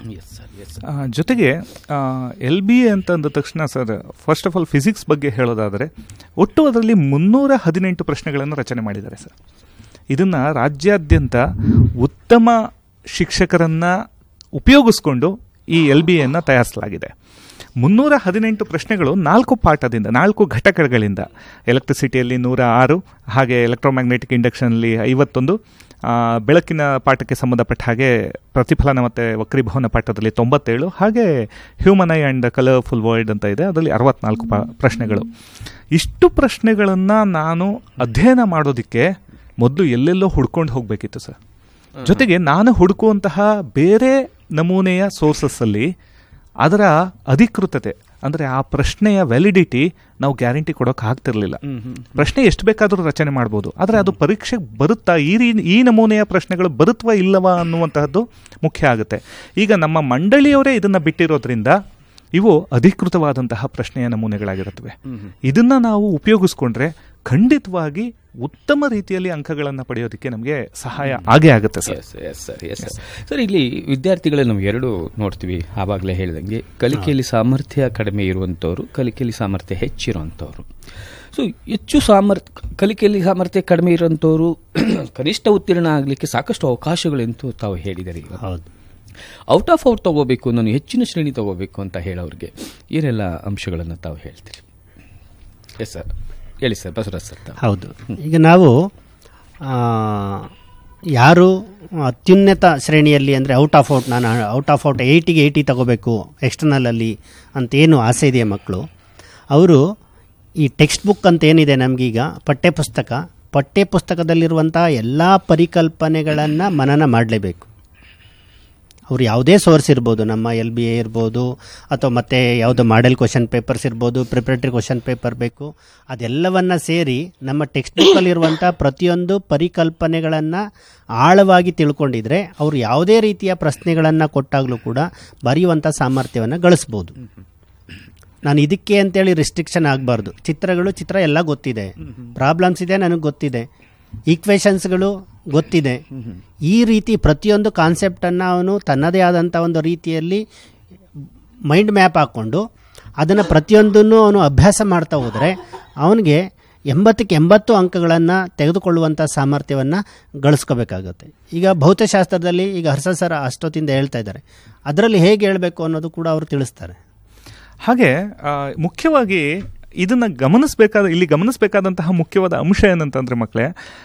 ಜೊತೆಗೆ ಎಲ್ ಬಿ ಎ ಅಂತ ಅಂದ ತಕ್ಷಣ sir, first of all physics ಬಗ್ಗೆ ಹೇಳೋದಾದರೆ ಒಟ್ಟು ಅದರಲ್ಲಿ ಮುನ್ನೂರ ಹದಿನೆಂಟು ಪ್ರಶ್ನೆಗಳನ್ನು ರಚನೆ ಮಾಡಿದ್ದಾರೆ ಸರ್. ಇದನ್ನು ರಾಜ್ಯಾದ್ಯಂತ ಉತ್ತಮ ಶಿಕ್ಷಕರನ್ನು ಉಪಯೋಗಿಸ್ಕೊಂಡು ಈ ಎಲ್ ಬಿ ಎನ್ನು ತಯಾರಿಸಲಾಗಿದೆ. ಮುನ್ನೂರ ಹದಿನೆಂಟು ಪ್ರಶ್ನೆಗಳು ನಾಲ್ಕು ಪಾಠದಿಂದ, ನಾಲ್ಕು ಘಟಕಗಳಿಂದ, ಎಲೆಕ್ಟ್ರಿಸಿಟಿಯಲ್ಲಿ ನೂರ ಆರು, ಹಾಗೆ ಎಲೆಕ್ಟ್ರೋಮ್ಯಾಗ್ನೆಟಿಕ್ ಇಂಡಕ್ಷನಲ್ಲಿ ಐವತ್ತೊಂದು, ಬೆಳಕಿನ ಪಾಠಕ್ಕೆ ಸಂಬಂಧಪಟ್ಟ ಹಾಗೆ ಪ್ರತಿಫಲನ ಮತ್ತು ವಕ್ರೀಭವನ ಪಾಠದಲ್ಲಿ ತೊಂಬತ್ತೇಳು, ಹಾಗೆ human I and colourful world ಅಂತ ಇದೆ, ಅದರಲ್ಲಿ ಅರವತ್ನಾಲ್ಕು ಪ ಪ್ರಶ್ನೆಗಳು. ಇಷ್ಟು ಪ್ರಶ್ನೆಗಳನ್ನು ನಾನು ಅಧ್ಯಯನ ಮಾಡೋದಕ್ಕೆ ಮೊದಲು ಎಲ್ಲೆಲ್ಲೋ ಹುಡ್ಕೊಂಡು ಹೋಗಬೇಕಿತ್ತು ಸರ್. ಜೊತೆಗೆ ನಾನು ಹುಡುಕುವಂತಹ ಬೇರೆ ನಮೂನೆಯ ಸೋರ್ಸಸ್ಸಲ್ಲಿ ಅದರ ಅಧಿಕೃತತೆ, ಅಂದರೆ ಆ ಪ್ರಶ್ನೆಯ ವ್ಯಾಲಿಡಿಟಿ ನಾವು ಗ್ಯಾರಂಟಿ ಕೊಡೋಕೆ ಆಗ್ತಿರ್ಲಿಲ್ಲ. ಪ್ರಶ್ನೆ ಎಷ್ಟು ಬೇಕಾದರೂ ರಚನೆ ಮಾಡ್ಬೋದು, ಆದರೆ ಅದು ಪರೀಕ್ಷೆಗೆ ಬರುತ್ತಾ, ಈ ರೀ ಈ ನಮೂನೆಯ ಪ್ರಶ್ನೆಗಳು ಬರುತ್ತವಾ ಇಲ್ಲವಾ ಅನ್ನುವಂತಹದ್ದು ಮುಖ್ಯ ಆಗುತ್ತೆ. ಈಗ ನಮ್ಮ ಮಂಡಳಿಯವರೇ ಇದನ್ನು ಬಿಟ್ಟಿರೋದ್ರಿಂದ ಇವು ಅಧಿಕೃತವಾದಂತಹ ಪ್ರಶ್ನೆಯ ನಮೂನೆಗಳಾಗಿರುತ್ತವೆ. ಇದನ್ನು ನಾವು ಉಪಯೋಗಿಸ್ಕೊಂಡ್ರೆ ಖಂಡಿತವಾಗಿ ಉತ್ತಮ ರೀತಿಯಲ್ಲಿ ಅಂಕಗಳನ್ನು ಪಡೆಯೋದಕ್ಕೆ ನಮಗೆ ಸಹಾಯ ಆಗೇ ಆಗುತ್ತೆ ಸರ್. ಸರ್, ಇಲ್ಲಿ ವಿದ್ಯಾರ್ಥಿಗಳನ್ನ ನಾವು ಎರಡು ನೋಡ್ತೀವಿ. ಆವಾಗಲೇ ಹೇಳಿದಂಗೆ ಕಲಿಕೆಯಲ್ಲಿ ಸಾಮರ್ಥ್ಯ ಕಡಿಮೆ ಇರುವಂಥವ್ರು, ಕಲಿಕೆಯಲ್ಲಿ ಸಾಮರ್ಥ್ಯ ಹೆಚ್ಚಿರುವಂಥವ್ರು. ಸೊ ಹೆಚ್ಚು ಸಾಮರ್ಥ್ಯ ಕಲಿಕೆಯಲ್ಲಿ ಸಾಮರ್ಥ್ಯ ಕಡಿಮೆ ಇರುವಂಥವ್ರು ಕನಿಷ್ಠ ಉತ್ತೀರ್ಣ ಆಗಲಿಕ್ಕೆ ಸಾಕಷ್ಟು ಅವಕಾಶಗಳೆಂತೂ ತಾವು ಹೇಳಿದ್ದಾರೆ. ಹೌದು, ಔಟ್ ಆಫ್ ಔಟ್ ತಗೋಬೇಕು, ನಾನು ಹೆಚ್ಚಿನ ಶ್ರೇಣಿ ತಗೋಬೇಕು ಅಂತ ಹೇಳೋರಿಗೆ ಏನೆಲ್ಲ ಅಂಶಗಳನ್ನು ತಾವು ಹೇಳ್ತೀರಿ? ಎಸ್ ಸರ್, ಹೇಳಿ ಸರ್, ಬಸವರಾಜ್ ಸರ್. ಹೌದು, ಈಗ ನಾವು ಯಾರು ಅತ್ಯುನ್ನತ ಶ್ರೇಣಿಯಲ್ಲಿ, ಅಂದರೆ ಔಟ್ ಆಫ್ ಔಟ್, ನಾನು ಔಟ್ ಆಫ್ ಔಟ್ ಏಯ್ಟಿಗೆ ಏಯ್ಟಿ ತಗೋಬೇಕು ಎಕ್ಸ್ಟರ್ನಲಲ್ಲಿ ಅಂತ ಏನು ಆಸೆ ಇದೆಯಾ ಮಕ್ಕಳು, ಅವರು ಈ ಟೆಕ್ಸ್ಟ್ ಬುಕ್ ಅಂತ ಏನಿದೆ ನಮಗೀಗ ಪಠ್ಯಪುಸ್ತಕ, ಪಠ್ಯಪುಸ್ತಕದಲ್ಲಿರುವಂಥ ಎಲ್ಲ ಪರಿಕಲ್ಪನೆಗಳನ್ನು ಮನನ ಮಾಡಲೇಬೇಕು. ಅವ್ರು ಯಾವುದೇ ಸೋರ್ಸ್ ಇರ್ಬೋದು, ನಮ್ಮ ಎಲ್ ಬಿ ಎ ಇರ್ಬೋದು, ಅಥವಾ ಮತ್ತೆ ಯಾವುದೋ ಮಾಡೆಲ್ ಕ್ವಶನ್ ಪೇಪರ್ಸ್ ಇರ್ಬೋದು, ಪ್ರಿಪ್ರೇಟರಿ ಕ್ವಶನ್ ಪೇಪರ್ ಬೇಕು, ಅದೆಲ್ಲವನ್ನು ಸೇರಿ ನಮ್ಮ ಟೆಕ್ಸ್ಟ್ ಬುಕ್ಕಲ್ಲಿರುವಂಥ ಪ್ರತಿಯೊಂದು ಪರಿಕಲ್ಪನೆಗಳನ್ನು ಆಳವಾಗಿ ತಿಳ್ಕೊಂಡಿದ್ರೆ ಅವರು ಯಾವುದೇ ರೀತಿಯ ಪ್ರಶ್ನೆಗಳನ್ನು ಕೊಟ್ಟಾಗಲೂ ಕೂಡ ಬರೆಯುವಂಥ ಸಾಮರ್ಥ್ಯವನ್ನು ಗಳಿಸ್ಬೋದು. ನಾನು ಇದಕ್ಕೆ ಅಂತೇಳಿ ರಿಸ್ಟ್ರಿಕ್ಷನ್ ಆಗಬಾರ್ದು. ಚಿತ್ರಗಳು ಚಿತ್ರ ಎಲ್ಲ ಗೊತ್ತಿದೆ, ಪ್ರಾಬ್ಲಮ್ಸ್ ಇದೆ ನನಗೆ ಗೊತ್ತಿದೆ, ಈಕ್ವೇಷನ್ಸ್ಗಳು ಗೊತ್ತಿದೆ. ಈ ರೀತಿ ಪ್ರತಿಯೊಂದು ಕಾನ್ಸೆಪ್ಟನ್ನು ಅವನು ತನ್ನದೇ ಆದಂಥ ಒಂದು ರೀತಿಯಲ್ಲಿ ಮೈಂಡ್ ಮ್ಯಾಪ್ ಹಾಕ್ಕೊಂಡು ಅದನ್ನು ಪ್ರತಿಯೊಂದನ್ನು ಅವನು ಅಭ್ಯಾಸ ಮಾಡ್ತಾ ಹೋದರೆ ಅವನಿಗೆ ಎಂಬತ್ತಕ್ಕೆ ಎಂಬತ್ತು ಅಂಕಗಳನ್ನು ತೆಗೆದುಕೊಳ್ಳುವಂಥ ಸಾಮರ್ಥ್ಯವನ್ನು ಗಳಿಸ್ಕೋಬೇಕಾಗತ್ತೆ. ಈಗ ಭೌತಶಾಸ್ತ್ರದಲ್ಲಿ ಈಗ ಹರ್ಷ ಸರ್ ಅಷ್ಟೊತ್ತಿಂದ ಹೇಳ್ತಾ ಇದ್ದಾರೆ, ಅದರಲ್ಲಿ ಹೇಗೆ ಹೇಳಬೇಕು ಅನ್ನೋದು ಕೂಡ ಅವರು ತಿಳಿಸ್ತಾರೆ. ಹಾಗೆ ಮುಖ್ಯವಾಗಿ ಇದನ್ನು ಗಮನಿಸಬೇಕಾದ ಇಲ್ಲಿ ಗಮನಿಸಬೇಕಾದಂತಹ ಮುಖ್ಯವಾದ ಅಂಶ ಏನಂತಂದರೆ ಮಕ್ಕಳೇ,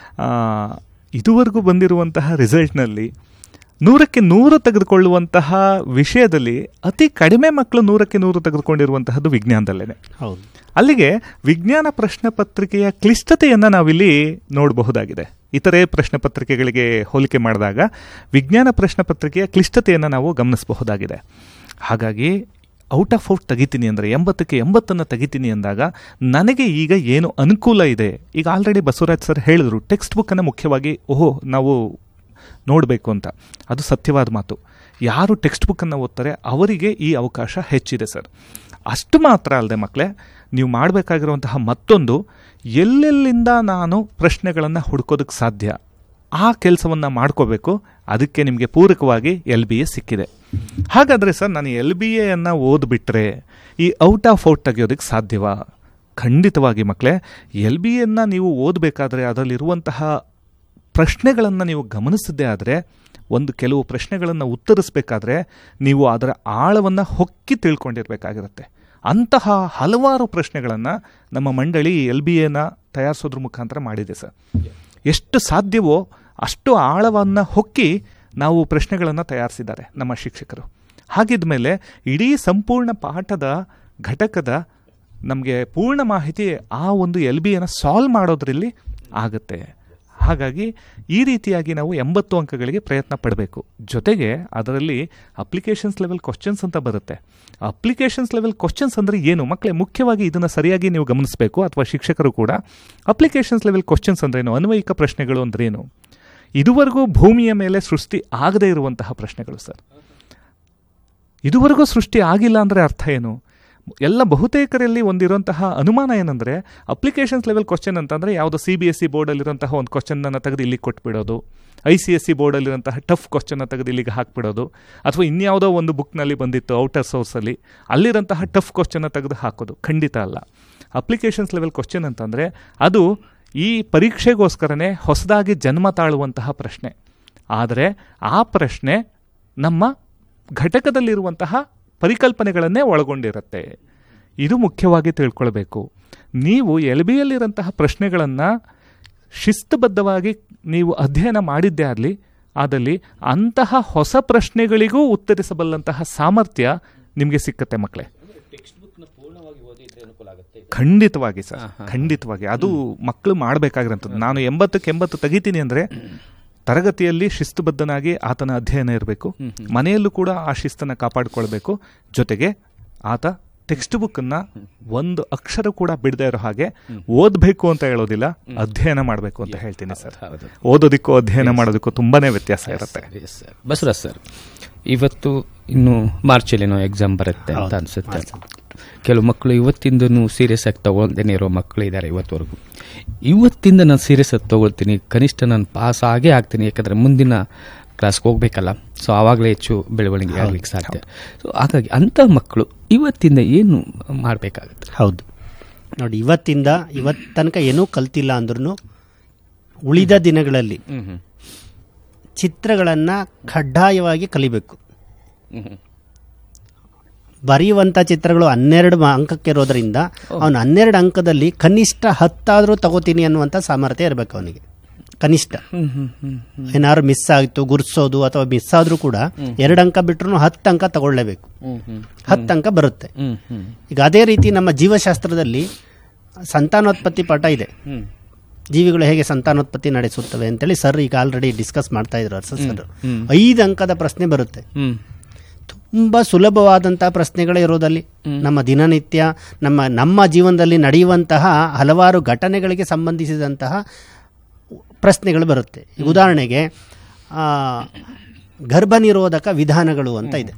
ಇದುವರೆಗೂ ಬಂದಿರುವಂತಹ ರಿಸಲ್ಟ್ನಲ್ಲಿ ನೂರಕ್ಕೆ ನೂರು ತೆಗೆದುಕೊಳ್ಳುವಂತಹ ವಿಷಯದಲ್ಲಿ ಅತಿ ಕಡಿಮೆ ಮಕ್ಕಳು ನೂರಕ್ಕೆ ನೂರು ತೆಗೆದುಕೊಂಡಿರುವಂತಹದ್ದು ವಿಜ್ಞಾನದಲ್ಲೇ. ಹೌದು, ಅಲ್ಲಿಗೆ ವಿಜ್ಞಾನ ಪ್ರಶ್ನೆ ಪತ್ರಿಕೆಯ ಕ್ಲಿಷ್ಟತೆಯನ್ನು ನಾವಿಲ್ಲಿ ನೋಡಬಹುದಾಗಿದೆ. ಇತರೆ ಪ್ರಶ್ನೆ ಪತ್ರಿಕೆಗಳಿಗೆ ಹೋಲಿಕೆ ಮಾಡಿದಾಗ ವಿಜ್ಞಾನ ಪ್ರಶ್ನೆ ಪತ್ರಿಕೆಯ ಕ್ಲಿಷ್ಟತೆಯನ್ನು ನಾವು ಗಮನಿಸಬಹುದಾಗಿದೆ. ಹಾಗಾಗಿ ಔಟ್ ಆಫ್ ಔಟ್ ತೆಗಿತೀನಿ ಅಂದರೆ, ಎಂಬತ್ತಕ್ಕೆ ಎಂಬತ್ತನ್ನು ತೆಗಿತೀನಿ ಅಂದಾಗ ನನಗೆ ಈಗ ಏನು ಅನುಕೂಲ ಇದೆ. ಈಗ ಆಲ್ರೆಡಿ ಬಸವರಾಜ್ ಸರ್ ಹೇಳಿದ್ರು, ಟೆಕ್ಸ್ಟ್ ಬುಕ್ಕನ್ನು ಮುಖ್ಯವಾಗಿ ಓಹೋ ನಾವು ನೋಡಬೇಕು ಅಂತ. ಅದು ಸತ್ಯವಾದ ಮಾತು. ಯಾರು ಟೆಕ್ಸ್ಟ್ ಬುಕ್ಕನ್ನು ಓದ್ತಾರೆ ಅವರಿಗೆ ಈ ಅವಕಾಶ ಹೆಚ್ಚಿದೆ ಸರ್. ಅಷ್ಟು ಮಾತ್ರ ಅಲ್ಲದೆ ಮಕ್ಕಳೇ, ನೀವು ಮಾಡಬೇಕಾಗಿರುವಂತಹ ಮತ್ತೊಂದು, ಎಲ್ಲೆಲ್ಲಿಂದ ನಾನು ಪ್ರಶ್ನೆಗಳನ್ನು ಹುಡ್ಕೋದಕ್ಕೆ ಸಾಧ್ಯ ಆ ಕೆಲಸವನ್ನು ಮಾಡ್ಕೋಬೇಕು. ಅದಕ್ಕೆ ನಿಮಗೆ ಪೂರಕವಾಗಿ ಎಲ್ ಬಿ ಎ ಸಿಕ್ಕಿದೆ. ಹಾಗಾದರೆ ಸರ್, ನಾನು ಎಲ್ ಬಿ ಎಯನ್ನು ಓದ್ಬಿಟ್ರೆ ಈ ಔಟ್ ಆಫ್ ಔಟ್ ತೆಗೆಯೋದಕ್ಕೆ ಸಾಧ್ಯವಾ? ಖಂಡಿತವಾಗಿ ಮಕ್ಕಳೇ, ಎಲ್ ಬಿ ಎನ್ನು ನೀವು ಓದಬೇಕಾದ್ರೆ ಅದರಲ್ಲಿರುವಂತಹ ಪ್ರಶ್ನೆಗಳನ್ನು ನೀವು ಗಮನಿಸದೇ ಆದರೆ, ಒಂದು ಕೆಲವು ಪ್ರಶ್ನೆಗಳನ್ನು ಉತ್ತರಿಸಬೇಕಾದ್ರೆ ನೀವು ಅದರ ಆಳವನ್ನು ಹೊಕ್ಕಿ ತಿಳ್ಕೊಂಡಿರಬೇಕಾಗಿರುತ್ತೆ. ಅಂತಹ ಹಲವಾರು ಪ್ರಶ್ನೆಗಳನ್ನು ನಮ್ಮ ಮಂಡಳಿ ಎಲ್ ಬಿ ಎನ ತಯಾರಿಸೋದ್ರ ಮುಖಾಂತರ ಮಾಡಿದೆ ಸರ್. ಎಷ್ಟು ಸಾಧ್ಯವೋ ಅಷ್ಟು ಆಳವನ್ನು ಹೊಕ್ಕಿ ನಾವು ಪ್ರಶ್ನೆಗಳನ್ನು ತಯಾರಿಸಿದ್ದಾರೆ ನಮ್ಮ ಶಿಕ್ಷಕರು. ಹಾಗಿದ್ಮೇಲೆ ಇಡೀ ಸಂಪೂರ್ಣ ಪಾಠದ ಘಟಕದ ನಮಗೆ ಪೂರ್ಣ ಮಾಹಿತಿ ಆ ಒಂದು ಎಲ್ ಬಿಯನ್ನು ಸಾಲ್ವ್ ಮಾಡೋದ್ರಲ್ಲಿ ಆಗುತ್ತೆ. ಹಾಗಾಗಿ ಈ ರೀತಿಯಾಗಿ ನಾವು ಎಂಬತ್ತು ಅಂಕಗಳಿಗೆ ಪ್ರಯತ್ನ ಪಡಬೇಕು. ಜೊತೆಗೆ ಅದರಲ್ಲಿ ಅಪ್ಲಿಕೇಶನ್ಸ್ ಲೆವೆಲ್ ಕ್ವಶನ್ಸ್ ಅಂತ ಬರುತ್ತೆ. ಅಪ್ಲಿಕೇಶನ್ಸ್ ಲೆವೆಲ್ ಕ್ವಶನ್ಸ್ ಅಂದರೆ ಏನು ಮಕ್ಕಳೇ, ಮುಖ್ಯವಾಗಿ ಇದನ್ನು ಸರಿಯಾಗಿ ನೀವು ಗಮನಿಸಬೇಕು, ಅಥವಾ ಶಿಕ್ಷಕರು ಕೂಡ. ಅಪ್ಲಿಕೇಶನ್ಸ್ ಲೆವೆಲ್ ಕ್ವಶನ್ಸ್ ಅಂದ್ರೇನು, ಅನ್ವಯಿಕ ಪ್ರಶ್ನೆಗಳು ಅಂದ್ರೇನು, ಇದುವರೆಗೂ ಭೂಮಿಯ ಮೇಲೆ ಸೃಷ್ಟಿ ಆಗದೇ ಇರುವಂತಹ ಪ್ರಶ್ನೆಗಳು ಸರ್. ಇದುವರೆಗೂ ಸೃಷ್ಟಿ ಆಗಿಲ್ಲ ಅಂದರೆ ಅರ್ಥ ಏನು? ಎಲ್ಲ ಬಹುತೇಕರಲ್ಲಿ ಒಂದಿರುವಂತಹ ಅನುಮಾನ ಏನಂದರೆ, ಅಪ್ಲಿಕೇಶನ್ಸ್ ಲೆವೆಲ್ ಕ್ವಶನ್ ಅಂತಂದರೆ ಯಾವುದೋ ಸಿ ಬಿ ಎಸ್ ಸಿ ಬೋರ್ಡಲ್ಲಿರುವಂತಹ ಒಂದು ಕ್ವಶನನ್ನು ತೆಗೆದು ಇಲ್ಲಿಗೆ ಕೊಟ್ಬಿಡೋದು, I C S C ಬೋರ್ಡಲ್ಲಿರುವಂತಹ tough ಕ್ವಶನ್ನ ತೆಗೆದು ಇಲ್ಲಿಗೆ ಹಾಕ್ಬಿಡೋದು, ಅಥವಾ ಇನ್ಯಾವುದೋ ಒಂದು ಬುಕ್ನಲ್ಲಿ ಬಂದಿತ್ತು ಔಟರ್ ಸೋರ್ಸಲ್ಲಿ ಅಲ್ಲಿರೋಂತಹ ಟಫ್ ಕ್ವಶನ್ನ ತೆಗೆದು ಹಾಕೋದು. ಖಂಡಿತ ಅಲ್ಲ. ಅಪ್ಲಿಕೇಶನ್ಸ್ ಲೆವೆಲ್ ಕ್ವಶನ್ ಅಂತಂದರೆ ಅದು ಈ ಪರೀಕ್ಷೆಗೋಸ್ಕರನೇ ಹೊಸದಾಗಿ ಜನ್ಮ ತಾಳುವಂತಹ ಪ್ರಶ್ನೆ. ಆದರೆ ಆ ಪ್ರಶ್ನೆ ನಮ್ಮ ಘಟಕದಲ್ಲಿರುವಂತಹ ಪರಿಕಲ್ಪನೆಗಳನ್ನೇ ಒಳಗೊಂಡಿರುತ್ತೆ. ಇದು ಮುಖ್ಯವಾಗಿ ತಿಳ್ಕೊಳ್ಬೇಕು. ನೀವು ಎಲ್ ಬಿಯಲ್ಲಿರೋಂತಹ ಪ್ರಶ್ನೆಗಳನ್ನು ಶಿಸ್ತುಬದ್ಧವಾಗಿ ನೀವು ಅಧ್ಯಯನ ಮಾಡಿದ್ದೇ ಆಗಲಿ ಆದಲ್ಲಿ ಅಂತಹ ಹೊಸ ಪ್ರಶ್ನೆಗಳಿಗೂ ಉತ್ತರಿಸಬಲ್ಲಂತಹ ಸಾಮರ್ಥ್ಯ ನಿಮಗೆ ಸಿಕ್ಕತ್ತೆ ಮಕ್ಕಳೇ. ಖಂಡಿತವಾಗಿ ಸರ್, ಖಂಡಿತವಾಗಿ ಅದು ಮಕ್ಕಳು ಮಾಡಬೇಕಾಗಿರೋಂಥದ್ದು. ನಾನು ಎಂಬತ್ತಕ್ಕೆ ಎಂಬತ್ತು ತೆಗಿತೀನಿ ಅಂದರೆ ತರಗತಿಯಲ್ಲಿ ಶಿಸ್ತುಬದ್ಧನಾಗಿ ಆತನ ಅಧ್ಯಯನ ಇರಬೇಕು, ಮನೆಯಲ್ಲೂ ಕೂಡ ಆ ಶಿಸ್ತನ್ನು ಕಾಪಾಡಿಕೊಳ್ಬೇಕು. ಜೊತೆಗೆ ಆತ ಟೆಕ್ಸ್ಟ್ ಬುಕ್ಕನ್ನು ಒಂದು ಅಕ್ಷರ ಕೂಡ ಬಿಡದೇ ಇರೋ ಹಾಗೆ ಓದಬೇಕು ಅಂತ ಹೇಳೋದಿಲ್ಲ, ಅಧ್ಯಯನ ಮಾಡಬೇಕು ಅಂತ ಹೇಳ್ತೀನಿ ಸರ್. ಓದೋದಕ್ಕೂ ಅಧ್ಯಯನ ಮಾಡೋದಕ್ಕೂ ತುಂಬಾನೇ ವ್ಯತ್ಯಾಸ ಇರುತ್ತೆ. ಬಸವರಾಜ್ ಸರ್, ಇವತ್ತು ಇನ್ನು ಮಾರ್ಚಲ್ಲಿನೋ ಎಕ್ಸಾಮ್ ಬರುತ್ತೆ ಅಂತ ಅನ್ಸುತ್ತೆ. ಕೆಲವು ಮಕ್ಕಳು ಇವತ್ತಿಂದನೂ ಸೀರಿಯಸ್ ಆಗಿ ತಗೊಳ್ದೇನೆ ಇರೋ ಮಕ್ಕಳು ಇದ್ದಾರೆ ಇವತ್ತವರೆಗೂ. ಇವತ್ತಿಂದ ನಾನು ಸೀರಿಯಸ್ ಆಗಿ ತಗೊಳ್ತೀನಿ, ಕನಿಷ್ಠ ನಾನು ಪಾಸ್ ಆಗೇ ಆಗ್ತೀನಿ, ಯಾಕಂದರೆ ಮುಂದಿನ ಕ್ಲಾಸ್ಗೆ ಹೋಗ್ಬೇಕಲ್ಲ, ಸೊ ಆವಾಗಲೇ ಹೆಚ್ಚು ಬೆಳವಣಿಗೆ ಆಗಲಿಕ್ಕೆ ಸಾಧ್ಯ. ಸೊ ಹಾಗಾಗಿ ಅಂಥ ಮಕ್ಕಳು ಇವತ್ತಿಂದ ಏನು ಮಾಡಬೇಕಾಗುತ್ತೆ? ಹೌದು ನೋಡಿ, ಇವತ್ತಿಂದ ಇವತ್ತು ತನಕ ಏನೂ ಕಲ್ತಿಲ್ಲ ಅಂದ್ರೂ ಉಳಿದ ದಿನಗಳಲ್ಲಿ ಚಿತ್ರಗಳನ್ನು ಕಡ್ಡಾಯವಾಗಿ ಕಲಿಬೇಕು. ಬರೆಯುವಂಥ ಚಿತ್ರಗಳು ಹನ್ನೆರಡು ಅಂಕಕ್ಕೆ ಇರೋದ್ರಿಂದ ಅವನು ಹನ್ನೆರಡು ಅಂಕದಲ್ಲಿ ಕನಿಷ್ಠ ಹತ್ತಾದರೂ ತಗೋತೀನಿ ಅನ್ನುವಂಥ ಸಾಮರ್ಥ್ಯ ಇರಬೇಕು ಅವನಿಗೆ. ಕನಿಷ್ಠ ಏನಾದ್ರು ಮಿಸ್ ಆಯಿತು ಗುರ್ಸೋದು ಅಥವಾ ಮಿಸ್ ಆದರೂ ಕೂಡ ಎರಡು ಅಂಕ ಬಿಟ್ಟರು ಹತ್ತು ಅಂಕ ತಗೊಳ್ಳೇಬೇಕು, ಹತ್ತು ಅಂಕ ಬರುತ್ತೆ. ಈಗ ಅದೇ ರೀತಿ ನಮ್ಮ ಜೀವಶಾಸ್ತ್ರದಲ್ಲಿ ಸಂತಾನೋತ್ಪತ್ತಿ ಪಾಠ ಇದೆ. ಜೀವಿಗಳು ಹೇಗೆ ಸಂತಾನೋತ್ಪತ್ತಿ ನಡೆಸುತ್ತವೆ ಅಂತೇಳಿ ಸರ್ ಈಗ ಆಲ್ರೆಡಿ ಡಿಸ್ಕಸ್ ಮಾಡ್ತಾ ಇದ್ರು. ಸರ್ ಐದು ಅಂಕದ ಪ್ರಶ್ನೆ ಬರುತ್ತೆ. ತುಂಬ ಸುಲಭವಾದಂತಹ ಪ್ರಶ್ನೆಗಳೇ ಇರೋದಲ್ಲಿ ನಮ್ಮ ದಿನನಿತ್ಯ ನಮ್ಮ ನಮ್ಮ ಜೀವನದಲ್ಲಿ ನಡೆಯುವಂತಹ ಹಲವಾರು ಘಟನೆಗಳಿಗೆ ಸಂಬಂಧಿಸಿದಂತಹ ಪ್ರಶ್ನೆಗಳು ಬರುತ್ತೆ. ಈಗ ಉದಾಹರಣೆಗೆ ಗರ್ಭ ನಿರೋಧಕ ವಿಧಾನಗಳು ಅಂತ ಇದೆ,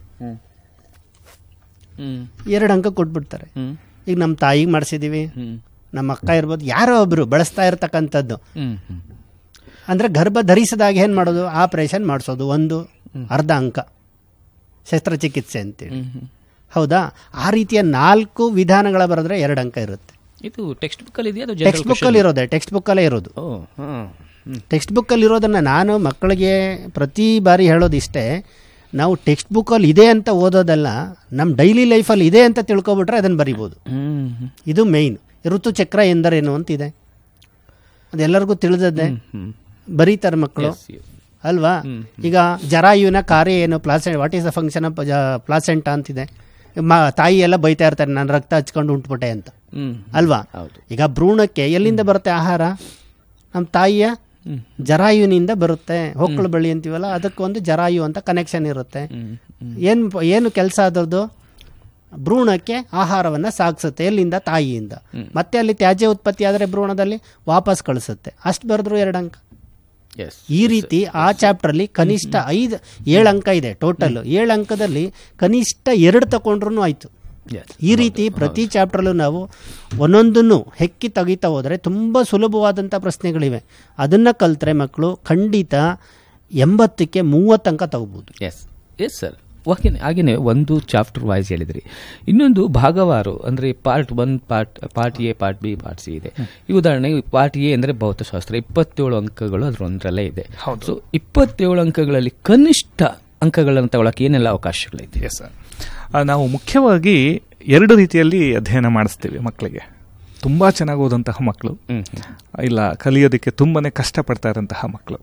ಎರಡು ಅಂಕ ಕೊಟ್ಬಿಡ್ತಾರೆ. ಈಗ ನಮ್ಮ ತಾಯಿಗೆ ಮಾಡಿಸಿದೀವಿ, ನಮ್ಮ ಅಕ್ಕ ಇರ್ಬೋದು, ಯಾರೋ ಒಬ್ರು ಬಳಸ್ತಾ ಇರ್ತಕ್ಕಂಥದ್ದು. ಅಂದ್ರೆ ಗರ್ಭ ಧರಿಸಿದಾಗ ಏನ್ ಮಾಡೋದು, ಆಪರೇಷನ್ ಮಾಡಿಸೋದು, ಒಂದು ಅರ್ಧ ಅಂಕ ಶಸ್ತ್ರಚಿಕಿತ್ಸೆ ಅಂತೇಳಿ. ಹೌದಾ? ಆ ರೀತಿಯ ನಾಲ್ಕು ವಿಧಾನಗಳ ಬರೆದ್ರೆ ಎರಡು ಅಂಕ ಇರುತ್ತೆ. ಇದು ಟೆಕ್ಸ್ಟ್ ಬುಕ್ ಅಲ್ಲಿ ಇದೆಯಾ? ಟೆಕ್ಸ್ಟ್ ಬುಕ್ ಅಲ್ಲಿ ಇರೋದೆ, ಟೆಕ್ಸ್ಟ್ ಬುಕ್ ಅಲ್ಲೇ ಇರೋದು. ಟೆಕ್ಸ್ಟ್ ಬುಕ್ ಅಲ್ಲಿ ಇರೋದನ್ನ ನಾನು ಮಕ್ಕಳಿಗೆ ಪ್ರತಿ ಬಾರಿ ಹೇಳೋದಿಷ್ಟೇ, ನಾವು ಟೆಕ್ಸ್ಟ್ ಬುಕ್ ಅಲ್ಲಿ ಇದೆ ಅಂತ ಓದೋದಲ್ಲ, ನಮ್ಮ ಡೈಲಿ ಲೈಫಲ್ಲಿ ಇದೆ ಅಂತ ತಿಳ್ಕೊಬಿಟ್ರೆ ಅದನ್ನು ಬರಿಬೋದು. ಇದು ಮೇಯ್ನ್. ಋತುಚಕ್ರ ಎಂದರೇನು ಅಂತಿದೆ, ಅದೆಲ್ಲರಿಗೂ ತಿಳಿದದ್ದೇ, ಬರೀತಾರೆ ಮಕ್ಕಳು ಅಲ್ವಾ? ಈಗ ಜರಾಯುವಿನ ಕಾರ್ಯ ಏನು, ಪ್ಲಾಸೆಂಟ್, what is the function of placenta ಅಂತಿದೆ. ತಾಯಿ ಎಲ್ಲ ಬೈತಾ ಇರ್ತಾರೆ, ನಾನು ರಕ್ತ ಹಚ್ಕೊಂಡು ಉಂಟ್ಬಿಟ್ಟೆ ಅಂತ ಅಲ್ವಾ? ಈಗ ಭ್ರೂಣಕ್ಕೆ ಎಲ್ಲಿಂದ ಬರುತ್ತೆ ಆಹಾರ? ನಮ್ಮ ತಾಯಿಯ ಜರಾಯುವಿನಿಂದ ಬರುತ್ತೆ. ಹೊಕ್ಕಳು ಬಳ್ಳಿ ಅಂತೀವಲ್ಲ, ಅದಕ್ಕೊಂದು ಜರಾಯು ಅಂತ ಕನೆಕ್ಷನ್ ಇರುತ್ತೆ. ಏನು ಏನು ಕೆಲಸ ಅದರದ್ದು? ಭ್ರೂಣಕ್ಕೆ ಆಹಾರವನ್ನು ಸಾಗಿಸುತ್ತೆ. ಎಲ್ಲಿಂದ? ತಾಯಿಯಿಂದ. ಮತ್ತೆ ಅಲ್ಲಿ ತ್ಯಾಜ್ಯ ಉತ್ಪತ್ತಿ ಆದರೆ ಭ್ರೂಣದಲ್ಲಿ ವಾಪಸ್ ಕಳಿಸುತ್ತೆ. ಅಷ್ಟು ಬರೆದ್ರು ಎರಡು ಅಂಕ. ಈ ರೀತಿ ಆ ಚಾಪ್ಟರ್ ಅಲ್ಲಿ ಕನಿಷ್ಠ ಐದು ಏಳು ಅಂಕ ಇದೆ ಟೋಟಲ್. ಏಳು ಅಂಕದಲ್ಲಿ ಕನಿಷ್ಠ ಎರಡು ತಗೊಂಡ್ರು ಆಯ್ತು. ಈ ರೀತಿ ಪ್ರತಿ ಚಾಪ್ಟರ್ಲ್ಲೂ ನಾವು ಒಂದೊಂದನ್ನು ಹೆಕ್ಕಿ ತೆಗಿತಾ ಹೋದರೆ ತುಂಬ ಸುಲಭವಾದಂಥ ಪ್ರಶ್ನೆಗಳಿವೆ. ಅದನ್ನು ಕಲ್ತ್ರೆ ಮಕ್ಕಳು ಖಂಡಿತ ಎಂಬತ್ತಕ್ಕೆ ಮೂವತ್ತು ಅಂಕ ತಗೋಬಹುದು. S yes sir. ಹಾಗೇನೆ ಹಾಗೇನೆ ಒಂದು ಚಾಪ್ಟರ್ ವಾಯ್ಸ್ ಹೇಳಿದ್ರಿ, ಇನ್ನೊಂದು ಭಾಗವಾರು ಅಂದರೆ part one, part part A, part B, part C ಇದೆ. ಈ ಉದಾಹರಣೆಗೆ ಪಾರ್ಟ್ ಎ ಅಂದರೆ ಭೌತಶಾಸ್ತ್ರ, ಇಪ್ಪತ್ತೇಳು ಅಂಕಗಳು ಅದರೊಂದರಲ್ಲೇ ಇದೆ. ಸೊ ಇಪ್ಪತ್ತೇಳು ಅಂಕಗಳಲ್ಲಿ ಕನಿಷ್ಠ ಅಂಕಗಳನ್ನು ತಗೊಳ್ಳೋಕೆ ಏನೆಲ್ಲ ಅವಕಾಶಗಳಿದೆ? Yes sir. ನಾವು ಮುಖ್ಯವಾಗಿ ಎರಡು ರೀತಿಯಲ್ಲಿ ಅಧ್ಯಯನ ಮಾಡಿಸ್ತೀವಿ ಮಕ್ಕಳಿಗೆ. ತುಂಬ ಚೆನ್ನಾಗಿ ಓದಂತಹ ಮಕ್ಕಳು, ಇಲ್ಲ ಕಲಿಯೋದಕ್ಕೆ ತುಂಬಾ ಕಷ್ಟಪಡ್ತಾ ಇರೋಂತಹ ಮಕ್ಕಳು,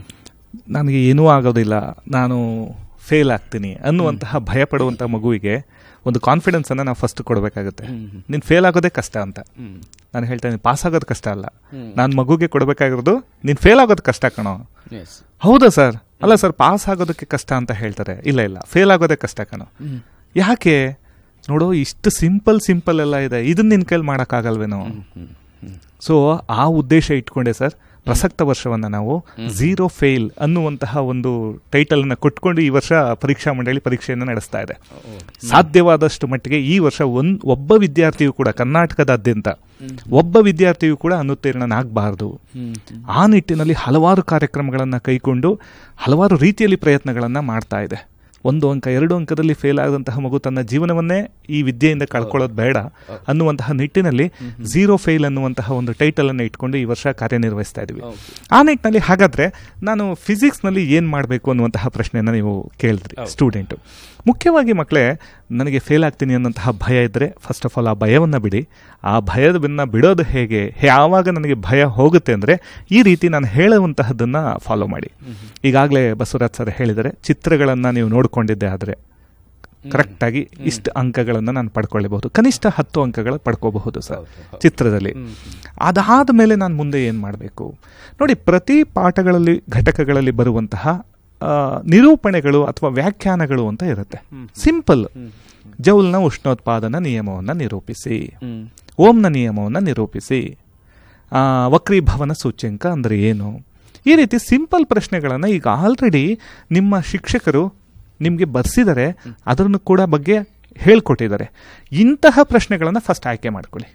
ನನಗೆ ಏನೂ ಆಗೋದಿಲ್ಲ, ನಾನು ಫೇಲ್ ಆಗ್ತೀನಿ ಅನ್ನುವಂತಹ ಭಯ ಪಡುವಂಥ ಮಗುವಿಗೆ ಒಂದು ಕಾನ್ಫಿಡೆನ್ಸನ್ನು ನಾವು ಫಸ್ಟ್ ಕೊಡಬೇಕಾಗುತ್ತೆ. ನೀನು ಫೇಲ್ ಆಗೋದೇ ಕಷ್ಟ ಅಂತ ನಾನು ಹೇಳ್ತೇನೆ, ಪಾಸ್ ಆಗೋದು ಕಷ್ಟ ಅಲ್ಲ. ನಾನು ಮಗುಗೆ ಕೊಡಬೇಕಾಗಿರೋದು ನೀನು ಫೇಲ್ ಆಗೋದು ಕಷ್ಟ ಕಣೋ. ಹೌದಾ ಸರ್? ಅಲ್ಲ ಸರ್, ಪಾಸ್ ಆಗೋದಕ್ಕೆ ಕಷ್ಟ ಅಂತ ಹೇಳ್ತಾರೆ. ಇಲ್ಲ ಇಲ್ಲ, ಫೇಲ್ ಆಗೋದೇ ಕಷ್ಟ ಕಣೋ. ಯಾಕೆ ನೋಡು, ಇಷ್ಟು ಸಿಂಪಲ್ ಸಿಂಪಲ್ ಎಲ್ಲ ಇದೆ, ಇದನ್ನ ನಿನ್ನ ಕೈಲಿ ಮಾಡೋಕ್ಕಾಗಲ್ವೇನೋ. ಸೊ ಆ ಉದ್ದೇಶ ಇಟ್ಕೊಂಡೆ ಸರ್ ಪ್ರಸಕ್ತ ವರ್ಷವನ್ನು ನಾವು ಝೀರೋ ಫೇಲ್ ಅನ್ನುವಂತಹ ಒಂದು ಟೈಟಲನ್ನು ಕೊಟ್ಕೊಂಡು ಈ ವರ್ಷ ಪರೀಕ್ಷಾ ಮಂಡಳಿ ಪರೀಕ್ಷೆಯನ್ನು ನಡೆಸ್ತಾ ಇದೆ. ಸಾಧ್ಯವಾದಷ್ಟು ಮಟ್ಟಿಗೆ ಈ ವರ್ಷ ಒಂದ್ ಒಬ್ಬ ವಿದ್ಯಾರ್ಥಿಯು ಕೂಡ ಕರ್ನಾಟಕದಾದ್ಯಂತ ಒಬ್ಬ ವಿದ್ಯಾರ್ಥಿಯು ಕೂಡ ಅನುತ್ತೀರ್ಣನಾಗಬಾರ್ದು. ಆ ನಿಟ್ಟಿನಲ್ಲಿ ಹಲವಾರು ಕಾರ್ಯಕ್ರಮಗಳನ್ನು ಕೈಗೊಂಡು ಹಲವಾರು ರೀತಿಯಲ್ಲಿ ಪ್ರಯತ್ನಗಳನ್ನು ಮಾಡ್ತಾ ಇದೆ. ಒಂದು ಅಂಕ ಎರಡು ಅಂಕದಲ್ಲಿ ಫೇಲ್ ಆದಂತಹ ಮಗು ತನ್ನ ಜೀವನವನ್ನೇ ಈ ವಿದ್ಯೆಯಿಂದ ಕಳ್ಕೊಳ್ಳೋದು ಬೇಡ ಅನ್ನುವಂತಹ ನಿಟ್ಟಿನಲ್ಲಿ ಝೀರೋ ಫೇಲ್ ಅನ್ನುವಂತಹ ಒಂದು ಟೈಟಲ್ ಅನ್ನು ಇಟ್ಕೊಂಡು ಈ ವರ್ಷ ಕಾರ್ಯನಿರ್ವಹಿಸ್ತಾ ಇದ್ವಿ. ಆ ನಿಟ್ಟಿನಲ್ಲಿ ಹಾಗಾದ್ರೆ ನಾನು ಫಿಸಿಕ್ಸ್ನಲ್ಲಿ ಏನು ಮಾಡಬೇಕು ಅನ್ನುವಂತಹ ಪ್ರಶ್ನೆಯನ್ನು ನೀವು ಕೇಳಿದ್ರಿ ಸ್ಟೂಡೆಂಟು. ಮುಖ್ಯವಾಗಿ ಮಕ್ಕಳೇ, ನನಗೆ ಫೇಲ್ ಆಗ್ತೀನಿ ಅನ್ನೋಂತಹ ಭಯ ಇದ್ದರೆ ಫಸ್ಟ್ ಆಫ್ ಆಲ್ ಆ ಭಯವನ್ನು ಬಿಡಿ. ಆ ಭಯವನ್ನು ಬಿಡೋದು ಹೇಗೆ, ಯಾವಾಗ ನನಗೆ ಭಯ ಹೋಗುತ್ತೆ ಅಂದರೆ ಈ ರೀತಿ ನಾನು ಹೇಳುವಂತಹದ್ದನ್ನು ಫಾಲೋ ಮಾಡಿ. ಈಗಾಗಲೇ ಬಸವರಾಜ್ ಸರ್ ಹೇಳಿದರೆ, ಚಿತ್ರಗಳನ್ನು ನೀವು ನೋಡಿಕೊಂಡಿದ್ದೆ ಆದರೆ ಕರೆಕ್ಟಾಗಿ ಇಷ್ಟು ಅಂಕಗಳನ್ನು ನಾನು ಪಡ್ಕೊಳ್ಳಬಹುದು, ಕನಿಷ್ಠ ಹತ್ತು ಅಂಕಗಳು ಪಡ್ಕೋಬಹುದು ಸರ್ ಚಿತ್ರದಲ್ಲಿ. ಅದಾದ ಮೇಲೆ ನಾನು ಮುಂದೆ ಏನು ಮಾಡಬೇಕು ನೋಡಿ, ಪ್ರತಿ ಪಾಠಗಳಲ್ಲಿ ಘಟಕಗಳಲ್ಲಿ ಬರುವಂತಹ ನಿರೂಪಣೆಗಳು ಅಥವಾ ವ್ಯಾಖ್ಯಾನಗಳು ಅಂತ ಇರುತ್ತೆ. ಸಿಂಪಲ್. ಜೌಲ್ನ ಉಷ್ಣೋತ್ಪಾದನಾ ನಿಯಮವನ್ನು ನಿರೂಪಿಸಿ, ಓಂನ ನಿಯಮವನ್ನು ನಿರೂಪಿಸಿ, ವಕ್ರೀಭವನ ಸೂಚ್ಯಂಕ ಅಂದರೆ ಏನು, ಈ ರೀತಿ ಸಿಂಪಲ್ ಪ್ರಶ್ನೆಗಳನ್ನು ಈಗ ಆಲ್ರೆಡಿ ನಿಮ್ಮ ಶಿಕ್ಷಕರು ನಿಮಗೆ ಬರ್ಸಿದರೆ, ಅದನ್ನು ಕೂಡ ಬಗ್ಗೆ ಹೇಳ್ಕೊಟ್ಟಿದ್ದಾರೆ. ಇಂತಹ ಪ್ರಶ್ನೆಗಳನ್ನು ಫಸ್ಟ್ ಆಯ್ಕೆ ಮಾಡ್ಕೊಳ್ಳಿ,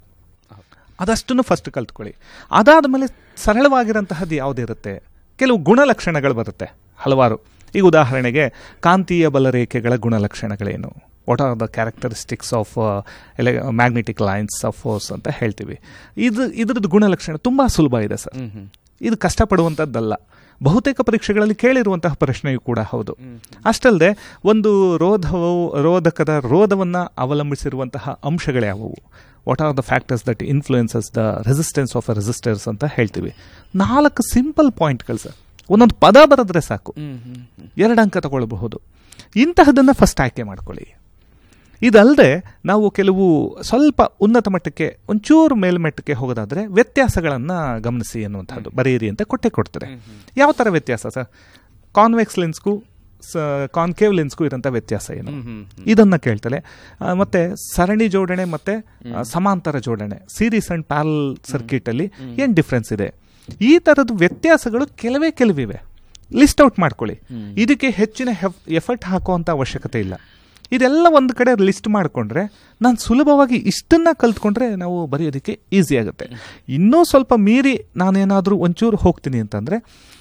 ಅದಷ್ಟನ್ನು ಫಸ್ಟ್ ಕಲ್ತ್ಕೊಳ್ಳಿ. ಅದಾದ ಮೇಲೆ ಸರಳವಾಗಿರೋಂತಹದ್ದು ಯಾವುದಿರುತ್ತೆ, ಕೆಲವು ಗುಣಲಕ್ಷಣಗಳು ಬರುತ್ತೆ ಹಲವಾರು. ಈಗ ಉದಾಹರಣೆಗೆ ಕಾಂತೀಯ ಬಲರೇಖೆಗಳ ಗುಣಲಕ್ಷಣಗಳೇನು, what are the characteristics of ಎಲೆ ಮ್ಯಾಗ್ನೆಟಿಕ್ ಲೈನ್ಸ್ ಆಫ್ ಫೋರ್ಸ್ ಅಂತ ಹೇಳ್ತೀವಿ. ಇದು ಇದ್ರದ್ದು ಗುಣಲಕ್ಷಣ ತುಂಬ ಸುಲಭ ಇದೆ ಸರ್, ಇದು ಕಷ್ಟಪಡುವಂಥದ್ದಲ್ಲ. ಬಹುತೇಕ ಪರೀಕ್ಷೆಗಳಲ್ಲಿ ಕೇಳಿರುವಂತಹ ಪ್ರಶ್ನೆಯೂ ಕೂಡ ಹೌದು. ಅಷ್ಟಲ್ಲದೆ ಒಂದು ರೋಧವು ರೋಧಕದ ರೋಧವನ್ನು ಅವಲಂಬಿಸಿರುವಂತಹ ಅಂಶಗಳ್ಯಾವುವು, what are the factors that influences the resistance of a resistors ಅಂತ ಹೇಳ್ತೀವಿ. ನಾಲ್ಕು ಸಿಂಪಲ್ ಪಾಯಿಂಟ್ಗಳು ಸರ್, ಒಂದೊಂದು ಪದ ಬರೆದ್ರೆ ಸಾಕು, ಎರಡು ಅಂಕ ತಗೊಳ್ಬಹುದು. ಇಂತಹದನ್ನು ಫಸ್ಟ್ ಆಯ್ಕೆ ಮಾಡ್ಕೊಳ್ಳಿ. ಇದಲ್ಲದೆ ನಾವು ಕೆಲವು ಸ್ವಲ್ಪ ಉನ್ನತ ಮಟ್ಟಕ್ಕೆ ಒಂಚೂರು ಮೇಲ್ಮಟ್ಟಕ್ಕೆ ಹೋಗೋದಾದರೆ ವ್ಯತ್ಯಾಸಗಳನ್ನು ಗಮನಿಸಿ ಅನ್ನುವಂಥದ್ದು ಬರೆಯಿರಿ ಅಂತ ಕೊಟ್ಟೆ ಕೊಡ್ತಾರೆ. ಯಾವ ಥರ ವ್ಯತ್ಯಾಸ ಸರ್? ಕಾನ್ವೆಕ್ಸ್ ಲೆನ್ಸ್ಗೂ ಕಾನ್ಕೇವ್ ಲೆನ್ಸ್ಗೂ ಇರೋಂಥ ವ್ಯತ್ಯಾಸ ಏನು, ಇದನ್ನು ಕೇಳ್ತಾರೆ. ಮತ್ತು ಸರಣಿ ಜೋಡಣೆ ಮತ್ತು ಸಮಾಂತರ ಜೋಡಣೆ, ಸೀರೀಸ್ ಆ್ಯಂಡ್ ಪ್ಯಾರಲ್ ಸರ್ಕ್ಯೂಟಲ್ಲಿ ಏನು ಡಿಫ್ರೆನ್ಸ್ ಇದೆ, ಈ ಥರದ ವ್ಯತ್ಯಾಸಗಳು ಕೆಲವೇ ಕೆಲವಿವೆ. ಲಿಸ್ಟ್ ಔಟ್ ಮಾಡ್ಕೊಳ್ಳಿ. ಇದಕ್ಕೆ ಹೆಚ್ಚಿನ ಎಫರ್ಟ್ ಹಾಕುವಂಥ ಅವಶ್ಯಕತೆ ಇಲ್ಲ. ಇದೆಲ್ಲ ಒಂದು ಕಡೆ ಲಿಸ್ಟ್ ಮಾಡಿಕೊಂಡ್ರೆ ನಾನು ಸುಲಭವಾಗಿ ಇಷ್ಟನ್ನು ಕಲ್ತ್ಕೊಂಡ್ರೆ ನಾವು ಬರೆಯೋದಕ್ಕೆ ಈಸಿ ಆಗುತ್ತೆ. ಇನ್ನೂ ಸ್ವಲ್ಪ ಮೀರಿ ನಾನೇನಾದರೂ ಒಂಚೂರು ಹೋಗ್ತೀನಿ ಅಂತಂದರೆ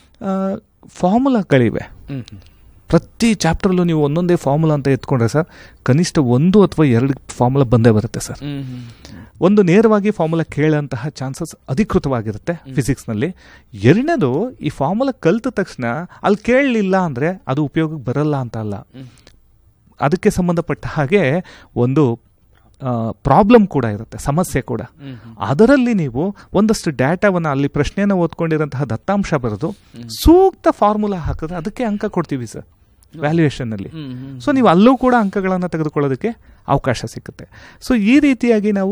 ಫಾರ್ಮುಲಾಗಳಿವೆ. ಪ್ರತಿ ಚಾಪ್ಟರ್ಲ್ಲೂ ನೀವು ಒಂದೊಂದೇ ಫಾರ್ಮುಲಾ ಅಂತ ಎತ್ಕೊಂಡ್ರೆ ಸರ್ ಕನಿಷ್ಠ ಒಂದು ಅಥವಾ ಎರಡು ಫಾರ್ಮುಲಾ ಬಂದೇ ಬರುತ್ತೆ ಸರ್. ಒಂದು ನೇರವಾಗಿ ಫಾರ್ಮುಲಾ ಕೇಳೋಂತಹ ಚಾನ್ಸಸ್ ಅಧಿಕೃತವಾಗಿರುತ್ತೆ ಫಿಸಿಕ್ಸ್ನಲ್ಲಿ. ಎರಡನೇದು, ಈ ಫಾರ್ಮುಲಾ ಕಲಿತ ತಕ್ಷಣ ಅಲ್ಲಿ ಕೇಳಲಿಲ್ಲ ಅಂದರೆ ಅದು ಉಪಯೋಗಕ್ಕೆ ಬರಲ್ಲ ಅಂತ ಅಲ್ಲ, ಅದಕ್ಕೆ ಸಂಬಂಧಪಟ್ಟ ಹಾಗೆ ಒಂದು ಪ್ರಾಬ್ಲಮ್ ಕೂಡ ಇರುತ್ತೆ, ಸಮಸ್ಯೆ ಕೂಡ. ಅದರಲ್ಲಿ ನೀವು ಒಂದಷ್ಟು ಡೇಟಾವನ್ನು, ಅಲ್ಲಿ ಪ್ರಶ್ನೆಯನ್ನು ಓದ್ಕೊಂಡಿರೋಂತಹ ದತ್ತಾಂಶ ಬರೆದು ಸೂಕ್ತ ಫಾರ್ಮುಲಾ ಹಾಕಿದ್ರೆ ಅದಕ್ಕೆ ಅಂಕ ಕೊಡ್ತೀವಿ ಸರ್ ವ್ಯಾಲ್ಯೂಯೇಷನ್ನಲ್ಲಿ. ಸೊ ನೀವು ಅಲ್ಲೂ ಕೂಡ ಅಂಕಗಳನ್ನು ತೆಗೆದುಕೊಳ್ಳೋದಕ್ಕೆ ಅವಕಾಶ ಸಿಗುತ್ತೆ. ಸೊ ಈ ರೀತಿಯಾಗಿ ನಾವು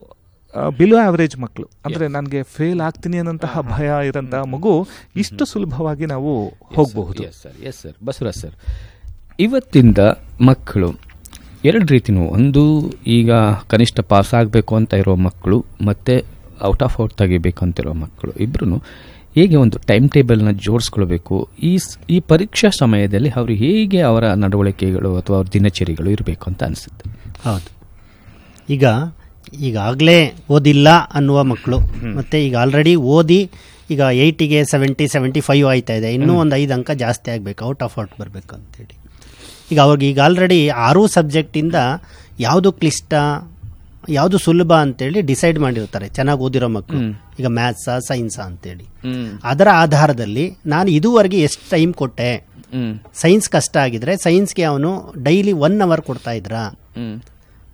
ಬಿಲೋ ಆವರೇಜ್ ಮಕ್ಕಳು, ಅಂದರೆ ನನಗೆ ಫೇಲ್ ಆಗ್ತೀನಿ ಅನ್ನೋಂತಹ ಭಯ ಇರೋಂತಹ ಮಗು ಇಷ್ಟು ಸುಲಭವಾಗಿ ನಾವು ಹೋಗಬಹುದು. ಎಸ್ ಸರ್ ಬಸವರಾಜ್ ಸರ್, ಇವತ್ತಿಂದ ಮಕ್ಕಳು ಎರಡು ರೀತಿನೂ, ಒಂದು ಈಗ ಕನಿಷ್ಠ ಪಾಸ್ ಆಗಬೇಕು ಅಂತ ಇರೋ ಮಕ್ಕಳು ಮತ್ತು ಔಟ್ ಆಫ್ ಔಟ್ ತೆಗಿಬೇಕು ಅಂತಿರೋ ಮಕ್ಕಳು, ಇಬ್ಬರೂ ಹೇಗೆ ಒಂದು ಟೈಮ್ ಟೇಬಲ್ನ ಜೋಡಿಸ್ಕೊಳ್ಬೇಕು, ಈ ಈ ಪರೀಕ್ಷಾ ಸಮಯದಲ್ಲಿ ಅವರು ಹೇಗೆ ಅವರ ನಡವಳಿಕೆಗಳು ಅಥವಾ ಅವ್ರ ದಿನಚರಿಗಳು ಇರಬೇಕು ಅಂತ ಅನಿಸುತ್ತೆ. ಹೌದು, ಈಗ ಈಗಾಗಲೇ ಓದಿಲ್ಲ ಅನ್ನುವ ಮಕ್ಕಳು, ಮತ್ತು ಈಗ ಆಲ್ರೆಡಿ ಓದಿ ಈಗ ಏಯ್ಟಿಗೆ ಸೆವೆಂಟಿ ಸೆವೆಂಟಿ ಫೈವ್ ಆಯ್ತಾ ಇದೆ, ಇನ್ನೂ ಒಂದು ಐದು ಅಂಕ ಜಾಸ್ತಿ ಆಗಬೇಕು, ಔಟ್ ಆಫ್ ಔಟ್ ಬರಬೇಕು ಅಂತೇಳಿ. ಈಗ ಅವ್ರಿಗೆ ಈಗ ಆಲ್ರೆಡಿ ಆರೂ ಸಬ್ಜೆಕ್ಟಿಂದ ಯಾವುದು ಕ್ಲಿಷ್ಟ ಯಾವುದು ಸುಲಭ ಅಂತೇಳಿ ಡಿಸೈಡ್ ಮಾಡಿರ್ತಾರೆ ಚೆನ್ನಾಗಿ ಓದಿರೋ ಮಕ್ಕಳು. ಈಗ ಮ್ಯಾಥ್ಸಾ ಸೈನ್ಸಾ ಅಂತೇಳಿ ಅದರ ಆಧಾರದಲ್ಲಿ ನಾನು ಇದುವರೆಗೆ ಎಷ್ಟು ಟೈಮ್ ಕೊಟ್ಟೆ, ಸೈನ್ಸ್ ಕಷ್ಟ ಆಗಿದ್ರೆ ಸೈನ್ಸ್ಗೆ ಅವನು ಡೈಲಿ ಒನ್ ಅವರ್ ಕೊಡ್ತಾ ಇದ್ರಾ,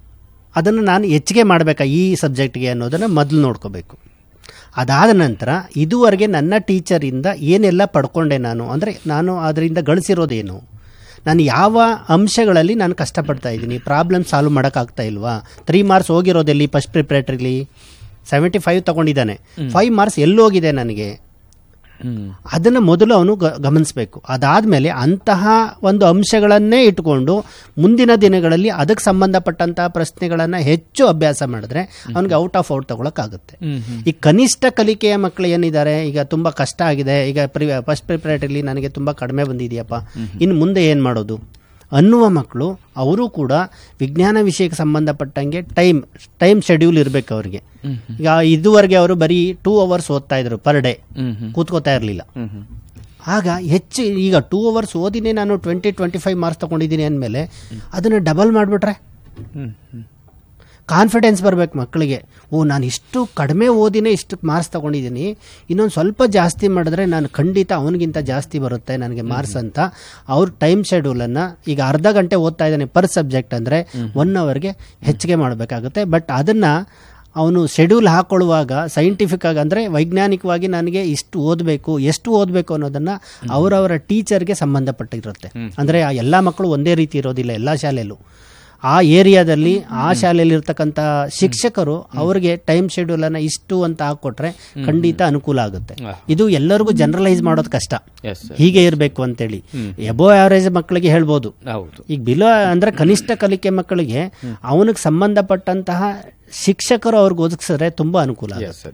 ಅದನ್ನು ನಾನು ಹೆಚ್ಚಿಗೆ ಮಾಡಬೇಕಾ ಈ ಸಬ್ಜೆಕ್ಟ್ಗೆ ಅನ್ನೋದನ್ನು ಮೊದಲು ನೋಡ್ಕೋಬೇಕು. ಅದಾದ ನಂತರ ಇದುವರೆಗೆ ನನ್ನ ಟೀಚರಿಂದ ಏನೆಲ್ಲ ಪಡ್ಕೊಂಡೆ ನಾನು, ಅಂದರೆ ನಾನು ಅದರಿಂದ ಗಳಿಸಿರೋದೇನು, ನಾನು ಯಾವ ಅಂಶಗಳಲ್ಲಿ ನಾನು ಕಷ್ಟಪಡ್ತಾ ಇದ್ದೀನಿ, ಪ್ರಾಬ್ಲಮ್ ಸಾಲ್ವ್ ಮಾಡೋಕ್ಕಾಗ್ತಾ ಇಲ್ವಾ. Three marks ಹೋಗಿರೋದೆಲ್ಲಿ first ಪ್ರಿಪ್ರೇಟ್ರಿಲಿ seventy five ತೊಗೊಂಡಿದ್ದಾನೆ, five marks ಎಲ್ಲೋಗಿದೆ ನನಗೆ, ಅದನ್ನು ಮೊದಲು ಅವನು ಗಮನಿಸಬೇಕು. ಅದಾದಮೇಲೆ ಅಂತಹ ಒಂದು ಅಂಶಗಳನ್ನೇ ಇಟ್ಕೊಂಡು ಮುಂದಿನ ದಿನಗಳಲ್ಲಿ ಅದಕ್ಕೆ ಸಂಬಂಧಪಟ್ಟಂತಹ ಪ್ರಶ್ನೆಗಳನ್ನು ಹೆಚ್ಚು ಅಭ್ಯಾಸ ಮಾಡಿದ್ರೆ ಅವನಿಗೆ ಔಟ್ ಆಫ್ ಔಟ್ ತಗೊಳಕ್ಕಾಗುತ್ತೆ. ಈ ಕನಿಷ್ಠ ಕಲಿಕೆಯ ಮಕ್ಕಳು ಏನಿದ್ದಾರೆ, ಈಗ ತುಂಬ ಕಷ್ಟ ಆಗಿದೆ, ಈಗ ಪ್ರಿ ಫಸ್ಟ್ ಪ್ರಿಪರೇಟರಿಲಿ ನನಗೆ ತುಂಬ ಕಡಿಮೆ ಬಂದಿದೆಯಪ್ಪ, ಇನ್ನು ಮುಂದೆ ಏನು ಮಾಡೋದು ಅನ್ನುವ ಮಕ್ಕಳು, ಅವರು ಕೂಡ ವಿಜ್ಞಾನ ವಿಷಯಕ್ಕೆ ಸಂಬಂಧಪಟ್ಟಂಗೆ ಟೈಮ್ ಟೈಮ್ ಶೆಡ್ಯೂಲ್ ಇರಬೇಕು ಅವರಿಗೆ. ಈಗ ಇದುವರೆಗೆ ಅವರು ಬರೀ ಟೂ ಅವರ್ಸ್ ಓದ್ತಾ ಇದ್ರು ಪರ್ ಡೇ, ಕೂತ್ಕೋತಾ ಇರಲಿಲ್ಲ. ಆಗ ಹೆಚ್ಚು ಈಗ ಟೂ ಅವರ್ಸ್ ಓದಿನೇ ನಾನು ಟ್ವೆಂಟಿ ಟ್ವೆಂಟಿ ಫೈವ್ ಮಾರ್ಕ್ಸ್ ತೊಗೊಂಡಿದ್ದೀನಿ ಅಂದಮೇಲೆ ಅದನ್ನು ಡಬಲ್ ಮಾಡಿಬಿಟ್ರೆ ಕಾನ್ಫಿಡೆನ್ಸ್ ಬರಬೇಕು ಮಕ್ಕಳಿಗೆ. ಓ, ನಾನು ಇಷ್ಟು ಕಡಿಮೆ ಓದಿನೇ ಇಷ್ಟು ಮಾರ್ಕ್ಸ್ ತೊಗೊಂಡಿದ್ದೀನಿ, ಇನ್ನೊಂದು ಸ್ವಲ್ಪ ಜಾಸ್ತಿ ಮಾಡಿದ್ರೆ ನಾನು ಖಂಡಿತ ಅವನಿಗಿಂತ ಜಾಸ್ತಿ ಬರುತ್ತೆ ನನಗೆ ಮಾರ್ಕ್ಸ್ ಅಂತ ಅವ್ರ ಟೈಮ್ ಶೆಡ್ಯೂಲನ್ನು ಈಗ ಅರ್ಧ ಗಂಟೆ ಓದ್ತಾ ಇದ್ದಾನೆ ಪರ್ ಸಬ್ಜೆಕ್ಟ್ ಅಂದರೆ ಒನ್ ಅವರ್ಗೆ ಹೆಚ್ಚಿಗೆ ಮಾಡಬೇಕಾಗುತ್ತೆ. ಬಟ್ ಅದನ್ನು ಅವನು ಶೆಡ್ಯೂಲ್ ಹಾಕೊಳ್ಳುವಾಗ ಸೈಂಟಿಫಿಕ್ ಆಗಿ ಅಂದರೆ ವೈಜ್ಞಾನಿಕವಾಗಿ ನನಗೆ ಇಷ್ಟು ಓದಬೇಕು, ಎಷ್ಟು ಓದಬೇಕು ಅನ್ನೋದನ್ನು ಅವರವರ ಟೀಚರ್ಗೆ ಸಂಬಂಧಪಟ್ಟಿರುತ್ತೆ. ಅಂದರೆ ಆ ಎಲ್ಲ ಮಕ್ಕಳು ಒಂದೇ ರೀತಿ ಇರೋದಿಲ್ಲ ಎಲ್ಲ ಶಾಲೆಯಲ್ಲೂ. ಆ ಏರಿಯಾದಲ್ಲಿ ಆ ಶಾಲೆಯಲ್ಲಿ ಇರ್ತಕ್ಕಂಥ ಶಿಕ್ಷಕರು ಅವರಿಗೆ ಟೈಮ್ ಶೆಡ್ಯೂಲನ್ನು ಇಷ್ಟು ಅಂತ ಹಾಕ್ಕೊಟ್ರೆ ಖಂಡಿತ ಅನುಕೂಲ ಆಗುತ್ತೆ. ಇದು ಎಲ್ಲರಿಗೂ ಜನರಲೈಸ್ ಮಾಡೋದು ಕಷ್ಟ, ಹೀಗೆ ಇರಬೇಕು ಅಂತೇಳಿ. ಎಬೋ ಆವರೇಜ್ ಮಕ್ಕಳಿಗೆ ಹೇಳ್ಬೋದು. ಈಗ ಬಿಲೋ ಅಂದರೆ ಕನಿಷ್ಠ ಕಲಿಕೆ ಮಕ್ಕಳಿಗೆ ಅವನಿಗೆ ಸಂಬಂಧಪಟ್ಟಂತಹ ಶಿಕ್ಷಕರು ಅವ್ರಿಗೆ ಒದಗಿಸಿದ್ರೆ ತುಂಬಾ ಅನುಕೂಲ.